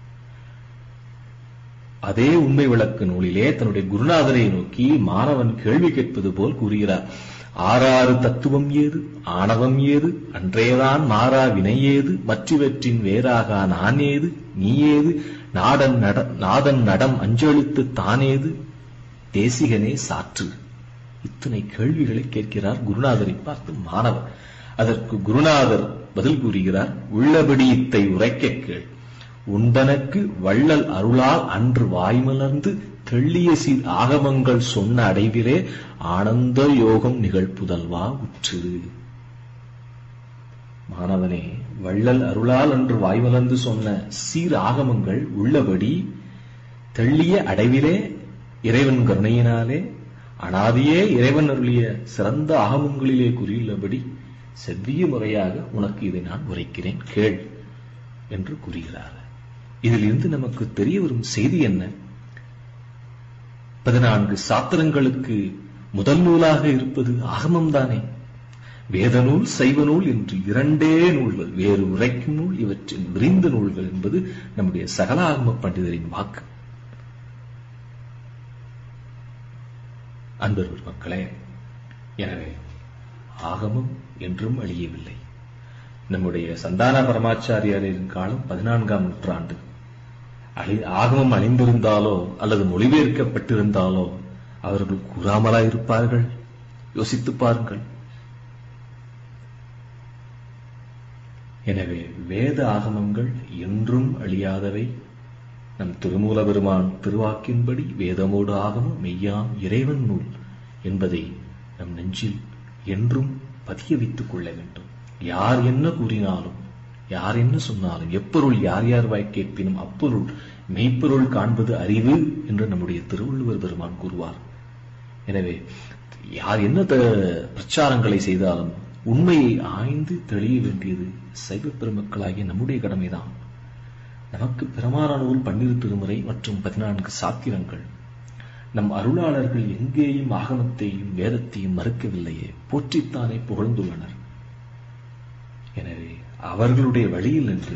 அதே உண்மை விளக்க நூலிலே தன்னுடைய குருநாதரை நோக்கி மாணவன் கேள்வி கேட்பது போல் கூறுகிறார். ஆறாறு தத்துவம் ஏது, ஆணவம் ஏது, அன்றையதான் மாறா வினை ஏது, மற்றவற்றின் வேறாக நான் ஏது, நீ ஏது, நாடன் நட நாதன் நடம் அஞ்செழுத்து தானேது, தேசிகனே சாற்று. இத்தனை கேள்விகளை கேட்கிறார் குருநாதரை பார்த்து மாணவர். அதற்கு குருநாதர் பதில் கூறுகிறார். உள்ளபடி இத்தை உரைக்க கேள், உண்டனக்கு வள்ளல் அருளால் அன்று வாய்மலர்ந்து தெள்ளிய சீர் ஆகமங்கள் சொன்ன அடைவிலே ஆனந்த யோகம் நிகழ்ப்புதல்வா உற்று. மாணவனே, வள்ளல் அருளால் அன்று வாய்மலர்ந்து சொன்ன சீர் ஆகமங்கள் உள்ளபடி தெள்ளிய அடைவிலே இறைவன் கருணையினாலே அனாதியே இறைவன் அருளிய சிறந்த ஆகமங்களிலே கூறியுள்ளபடி செவ்விய முறையாக உனக்கு இதை நான் உரைக்கிறேன் கேள் என்று கூறுகிறார். இதிலிருந்து நமக்கு தெரிய வரும் செய்தி என்ன? பதினான்கு சாத்திரங்களுக்கு முதல் நூலாக இருப்பது ஆகமம்தானே. வேத நூல் சைவ நூல் என்று இரண்டே நூல்கள், வேறு உரைக்கும் நூல், இவற்றின் விரிந்த நூல்கள் என்பது நம்முடைய சகல ஆகம பண்டிதரின் வாக்கு. அன்பர் மக்களே, எனவே ஆகமம் என்றும் அழியவில்லை. நம்முடைய சந்தான பரமாச்சாரியாரின் காலம் பதினான்காம் நூற்றாண்டு. அழி ஆகமம் அழிந்திருந்தாலோ அல்லது மொழிபெயர்க்கப்பட்டிருந்தாலோ அவர்கள் கூறாமலா இருப்பார்கள்? யோசித்து பாருங்கள். எனவே வேத ஆகமங்கள் என்றும் அழியாதவை. நம் திருமூல பெருமான் திருவாக்கின்படி வேதமோடு ஆகமம் மெய்யாம் இறைவன் நூல் என்பதை நம் நெஞ்சில் என்றும் பதிய வைத்துக் கொள்ள வேண்டும். யார் என்ன கூறினாலும், யார் என்ன சொன்னாலும், எப்பொருள் யார் யார் வாய் கேட்பினும் அப்பொருள் மெய்ப்பொருள் காண்பது அறிவு என்று நம்முடைய திருவள்ளுவர் பெருமான் கூறுவார். எனவே யார் என்ன பிரச்சாரங்களை செய்தாலும் உண்மையை ஆய்ந்து தெளிய வேண்டியது சைவ பெருமக்களாகிய நம்முடைய கடமைதான். நமக்கு பிரமாண நூல் பன்னிரு திருமுறை மற்றும் பதினான்கு சாத்திரங்கள். நம் அருளாளர்கள் எங்கேயும் ஆகமத்தையும் வேதத்தையும் மறுக்கவில்லையே, போற்றித்தானே புகழ்ந்துள்ளனர். எனவே அவர்களுடைய வழியில் நின்று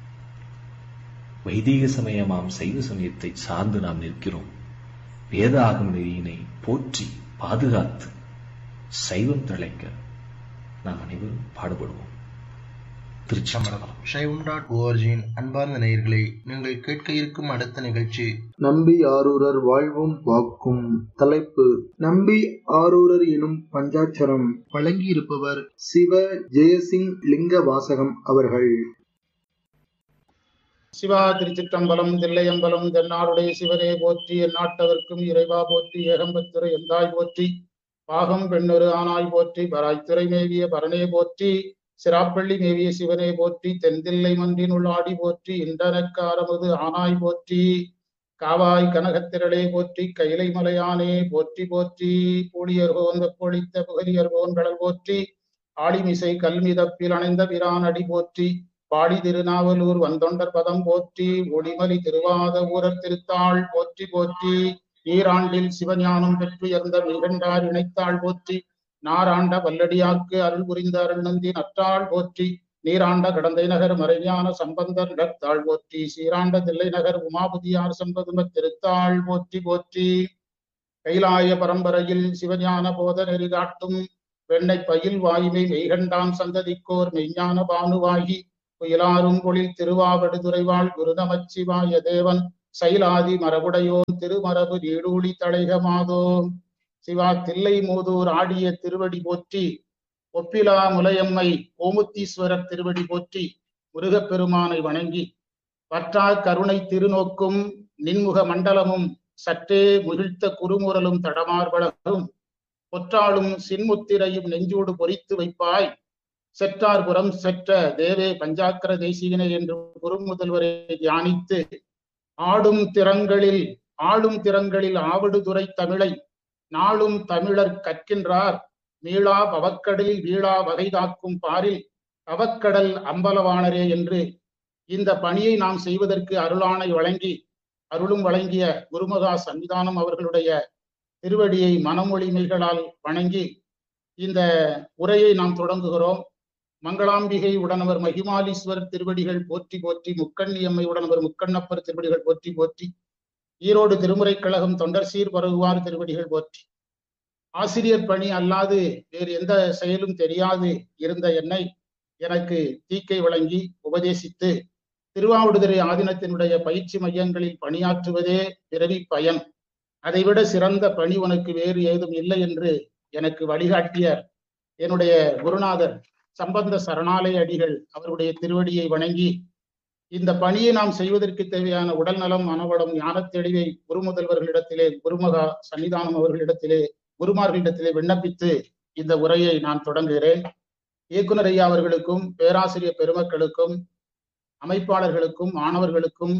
வைதிக சமயமாம் சைவ சமயத்தை சார்ந்து நாம் நிற்கிறோம். வேத ஆகம நெறியினை போற்றி பாதுகாத்து சைவம் தழைக்க நாம் அனைவரும் பாடுபடுவோம். திருச்சிற்றம்பலம். சைவம் டாட் ஓஆர்ஜியின் அன்பார்ந்த நேயர்களே, நீங்கள் கேட்க இருக்கும் அடுத்த நிகழ்ச்சி நம்பி ஆரூரர் வாழ்வும் வாக்கும். தலைப்பு நம்பி ஆரூரர் எனும் பஞ்சாட்சரம். வழங்கி இருப்பவர் சிவ ஜெயசிங் லிங்க வாசகம் அவர்கள். சிவா திருச்சிற்றம்பலம். தில்லையம்பலம். தென்னாடுடைய சிவனே போற்றி, எந்நாட்டவர்க்கும் இறைவா போற்றி, ஏகம்பத்துறை எந்தாய் போற்றி, பாகம் பெண்ணொரு ஆனாய் போற்றி, பராய்த்துறை மேவிய பரனே போற்றி, சிராப்பள்ளி மேவிய சிவனே போற்றி, தென்தில்லை மன்றினுள் ஆடி போற்றி, இன்றனக்காரமுது ஆனாய் போற்றி, காவாய் கனகத்திரளே போற்றி, கைலை மலையானே போற்றி போற்றி, பூழியர்கோன் வெப்பொழித்த புகலியர்கோன் கடல் போற்றி, ஆளிமிசை கல்மிதப்பில் அணைந்த பிரான் அடி போற்றி, பாடி திருநாவலூர் வந்தொண்டர் பதம் போற்றி, ஒளிமலி திருவாத ஊரர் திருத்தாள் போற்றி போற்றி, ஈராண்டில் சிவஞானம் பெற்றுயர்ந்த மிகண்டார் இணைத்தாள் போற்றி, நாராண்ட வல்லடியாக்கு அருள் புரிந்த அருள் நந்தி நற்றாள் போற்றி, நீராண்ட கடந்தை நகர் மறைஞான சம்பந்தர் இடத்தாள் போற்றி, சீராண்ட தில்லை நகர் உமாபதியார் சம்பதும திருத்தாள் போற்றி போற்றி, கைலாய பரம்பரையில் சிவஞான போத நெறி காட்டும் வெண்ணை பயில் வாய்மை மெய்கண்டான் சந்ததிக்கோர் மெய்ஞான பானுவாகி புயலாரும் பொழில் திருவாவடுதுறைவாள் குருநமச்சிவாய தேவன் சைலாதி மரபுடையோன் திருமரபு நீடூழி தழைக மாதோ. சிவா தில்லை மூதூர் ஆடிய திருவடி போற்றி, ஒப்பிலா முலையம்மை ஓமுத்தீஸ்வரர் திருவடி போற்றி, முருகப்பெருமானை வணங்கி பற்றா கருணை திருநோக்கும் நின்முக மண்டலமும் சற்றே முகிழ்த்த குறுமுரலும் தடமார்பழகும் பொற்றாளும் சின்முத்திரையும் நெஞ்சோடு பொறித்து வைப்பாய் செற்றார் புறம் செற்ற தேவே பஞ்சாக்கர தேசிகனே என்று குறுமுதல்வரை தியானித்து ஆடும் திறங்களில் ஆளும் திறங்களில் ஆவடுதுறை தமிழை நாளும் தமிழர் கற்கின்றார் மீளா பவக்கடலில் வீழா வகை காக்கும் பாரில் பவக்கடல் அம்பலவாணரே என்று இந்த பணியை நாம் செய்வதற்கு அருளாணை வழங்கி அருளும் வழங்கிய குருமகா சன்னிதானம் அவர்களுடைய திருவடியை மனமொழிமைகளால் வணங்கி இந்த உரையை நாம் தொடங்குகிறோம். மங்களாம்பிகை உடனவர் மகிமாலீஸ்வரர் திருவடிகள் போற்றி போற்றி, முக்கண்ணியம்மை உடனவர் முக்கண்ணப்பர் திருவடிகள் போற்றி போற்றி, ஈரோடு திருமுறை கழகம் தொண்டர் சீர் பரவுவார் திருவடிகள் போற்றி. ஆசிரியர் பணி அல்லாது வேறு எந்த செயலும் தெரியாது இருந்த என்னை எனக்கு தீக்கை வழங்கி உபதேசித்து திருவாவடுதுறை ஆதீனத்தினுடைய பயிற்சி மையங்களில் பணியாற்றுவதே பிறவி பயன், அதைவிட சிறந்த பணி உனக்கு வேறு ஏதும் இல்லை என்று எனக்கு வழிகாட்டிய என்னுடைய குருநாதர் சம்பந்த சரணாலய அடிகள் அவருடைய திருவடியை வணங்கி இந்த பணியை நாம் செய்வதற்கு தேவையான உடல் நலம், மனவளம், ஞான தெளிவை குருமுதல்வர்களிடத்திலே, குருமகா சன்னிதானம் அவர்களிடத்திலே, குருமார்களிடத்திலே விண்ணப்பித்து இந்த உரையை நான் தொடங்குகிறேன். இயக்குனர் ஐயா அவர்களுக்கும் பேராசிரியர் பெருமக்களுக்கும் அமைப்பாளர்களுக்கும் மாணவர்களுக்கும்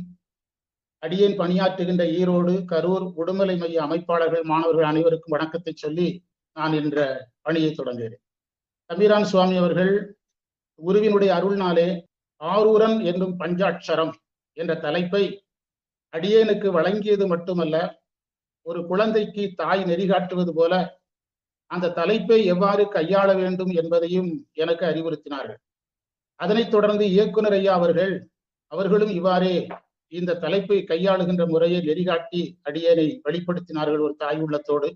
அடியேன் பணியாற்றுகின்ற ஈரோடு, கரூர், உடுமலை மைய அமைப்பாளர்கள், மாணவர்கள் அனைவருக்கும் வணக்கத்தை சொல்லி நான் என்ற பணியை தொடங்குகிறேன். தம்பிரான் சுவாமி அவர்கள் குருவினுடைய அருள்நாளே ஆரூரன் என்னும் பஞ்சாட்சரம் என்ற தலைப்பை அடியேனுக்கு வழங்கியது மட்டுமல்ல, ஒரு குழந்தைக்கு தாய் நெறிகாட்டுவது போல அந்த தலைப்பை எவ்வாறு கையாள வேண்டும் என்பதையும் எனக்கு அறிவுறுத்தினார்கள். அதனைத் தொடர்ந்து இயக்குனர் ஐயா அவர்கள் அவர்களும் இவ்வாறே இந்த தலைப்பை கையாளுகின்ற முறையை நெறிகாட்டி அடியேனை வெளிப்படுத்தினார்கள் ஒரு தாய் உள்ளத்தோடு.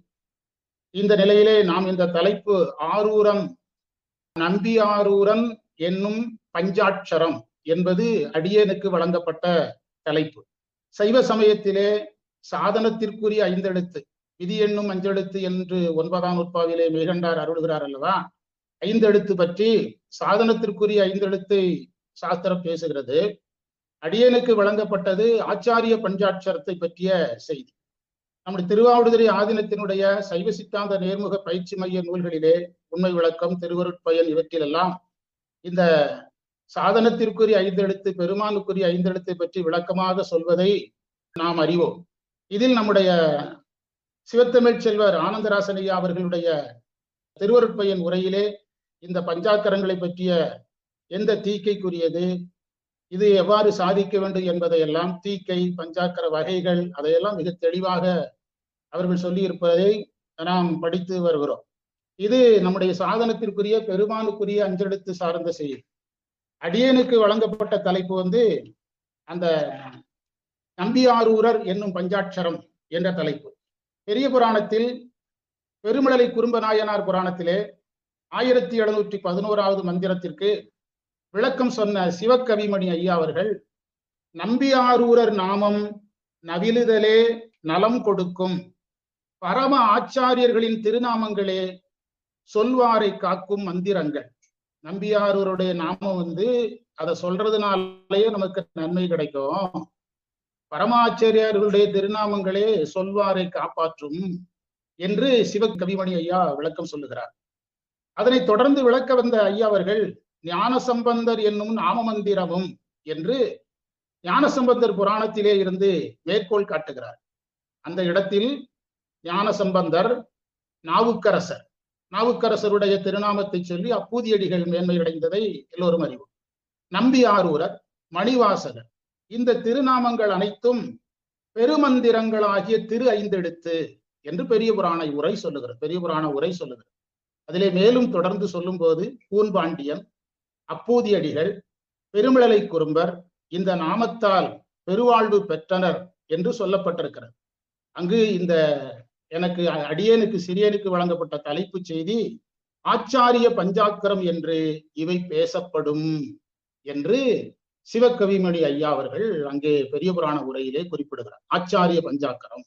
இந்த நிலையிலே நாம் இந்த தலைப்பு ஆரூரன் நம்பியாரூரன் என்னும் பஞ்சாட்சரம் என்பது அடியேனுக்கு வழங்கப்பட்ட தலைப்பு. சைவ சமயத்திலே சாதனத்திற்குரிய ஐந்தெழுத்து விதி என்னும் அஞ்செழுத்து என்று ஒன்பதாம் நூற்பாவிலே மெய்கண்டார் அருள்கிறார் அல்லவா, ஐந்தெழுத்து பற்றி சாதனத்திற்குரிய ஐந்தெழுத்தை சாஸ்திரம் பேசுகிறது. அடியேனுக்கு வழங்கப்பட்டது ஆச்சாரிய பஞ்சாட்சரத்தை பற்றிய செய்தி. நம்முடைய திருவாவடுதுறை ஆதீனத்தினுடைய சைவ சித்தாந்த நேர்முக பயிற்சி மைய நூல்களிலே உண்மை விளக்கம், திருவருட்பயன் இவற்றிலெல்லாம் இந்த சாதனத்திற்குரிய ஐந்தெழுத்து, பெருமானுக்குரிய ஐந்தெழுத்தை பற்றி விளக்கமாக சொல்வதை நாம் அறிவோம். இதில் நம்முடைய சிவத்தமிழ் செல்வர் ஆனந்தராசன் ஐயா அவர்களுடைய திருவருட்பயன் உரையிலே இந்த பஞ்சாக்கரங்களை பற்றிய எந்த தீக்கைக்குரியது, இது எவ்வாறு சாதிக்க வேண்டும் என்பதையெல்லாம், தீக்கை பஞ்சாக்கர வகைகள், அதையெல்லாம் மிக தெளிவாக அவர்கள் சொல்லியிருப்பதை நாம் படித்து வருகிறோம். இது நம்முடைய சாதனத்திற்குரிய பெருமானுக்குரிய அஞ்செழுத்து சார்ந்த செய்தி. அடியேனுக்கு வழங்கப்பட்ட தலைப்பு வந்து அந்த நம்பியாரூரர் என்னும் பஞ்சாட்சரம் என்ற தலைப்பு. பெரிய புராணத்தில் பெருமிழலை குறும்ப நாயனார் புராணத்திலே ஆயிரத்தி எழுநூற்றி பதினோராவது மந்திரத்திற்கு விளக்கம் சொன்ன சிவகவிமணி ஐயா அவர்கள், நம்பியாரூரர் நாமம் நவிலுதலே நலம் கொடுக்கும், பரம ஆச்சாரியர்களின் திருநாமங்களே சொல்வாரை காக்கும் மந்திரங்கள். நம்பியாரூருடைய நாமம் வந்து அதை சொல்றதுனாலேயே நமக்கு நன்மை கிடைக்கும், பரமாச்சாரியர்களுடைய திருநாமங்களே சொல்வாரை காப்பாற்றும் என்று சிவகவிமணி ஐயா விளக்கம் சொல்லுகிறார். அதனை தொடர்ந்து விளக்க வந்த ஐயா அவர்கள் ஞானசம்பந்தர் என்னும் நாம மந்திரமும் என்று ஞானசம்பந்தர் புராணத்திலே இருந்து மேற்கோள் காட்டுகிறார். அந்த இடத்தில் ஞானசம்பந்தர் நாவுக்கரசர் நாவுக்கரசருடைய திருநாமத்தை சொல்லி அப்பூதியடிகள் மேன்மையடைந்ததை எல்லோரும் அறிவோம். நம்பியாரூரர், மணிவாசகர், இந்த திருநாமங்கள் அனைத்தும் பெருமந்திரங்களாகிய திரு ஐந்தெழுத்து என்று பெரிய புராண உரை சொல்லுகிறது பெரிய புராண உரை சொல்லுகிறது. அதிலே மேலும் தொடர்ந்து சொல்லும் போது பூன்பாண்டியன், அப்பூதியடிகள், பெருமிழலை குறும்பர் இந்த நாமத்தால் பெருவாழ்வு பெற்றனர் என்று சொல்லப்பட்டிருக்கிறது. அங்கு இந்த எனக்கு அடியேனுக்கு சிறியனுக்கு வழங்கப்பட்ட தலைப்பு செய்தி ஆச்சாரிய பஞ்சாக்கரம் என்று இவை பேசப்படும் என்று சிவகவிமணி ஐயா அவர்கள் அங்கே பெரிய புராண உரையிலே குறிப்பிடுகிறார். ஆச்சாரிய பஞ்சாக்கரம்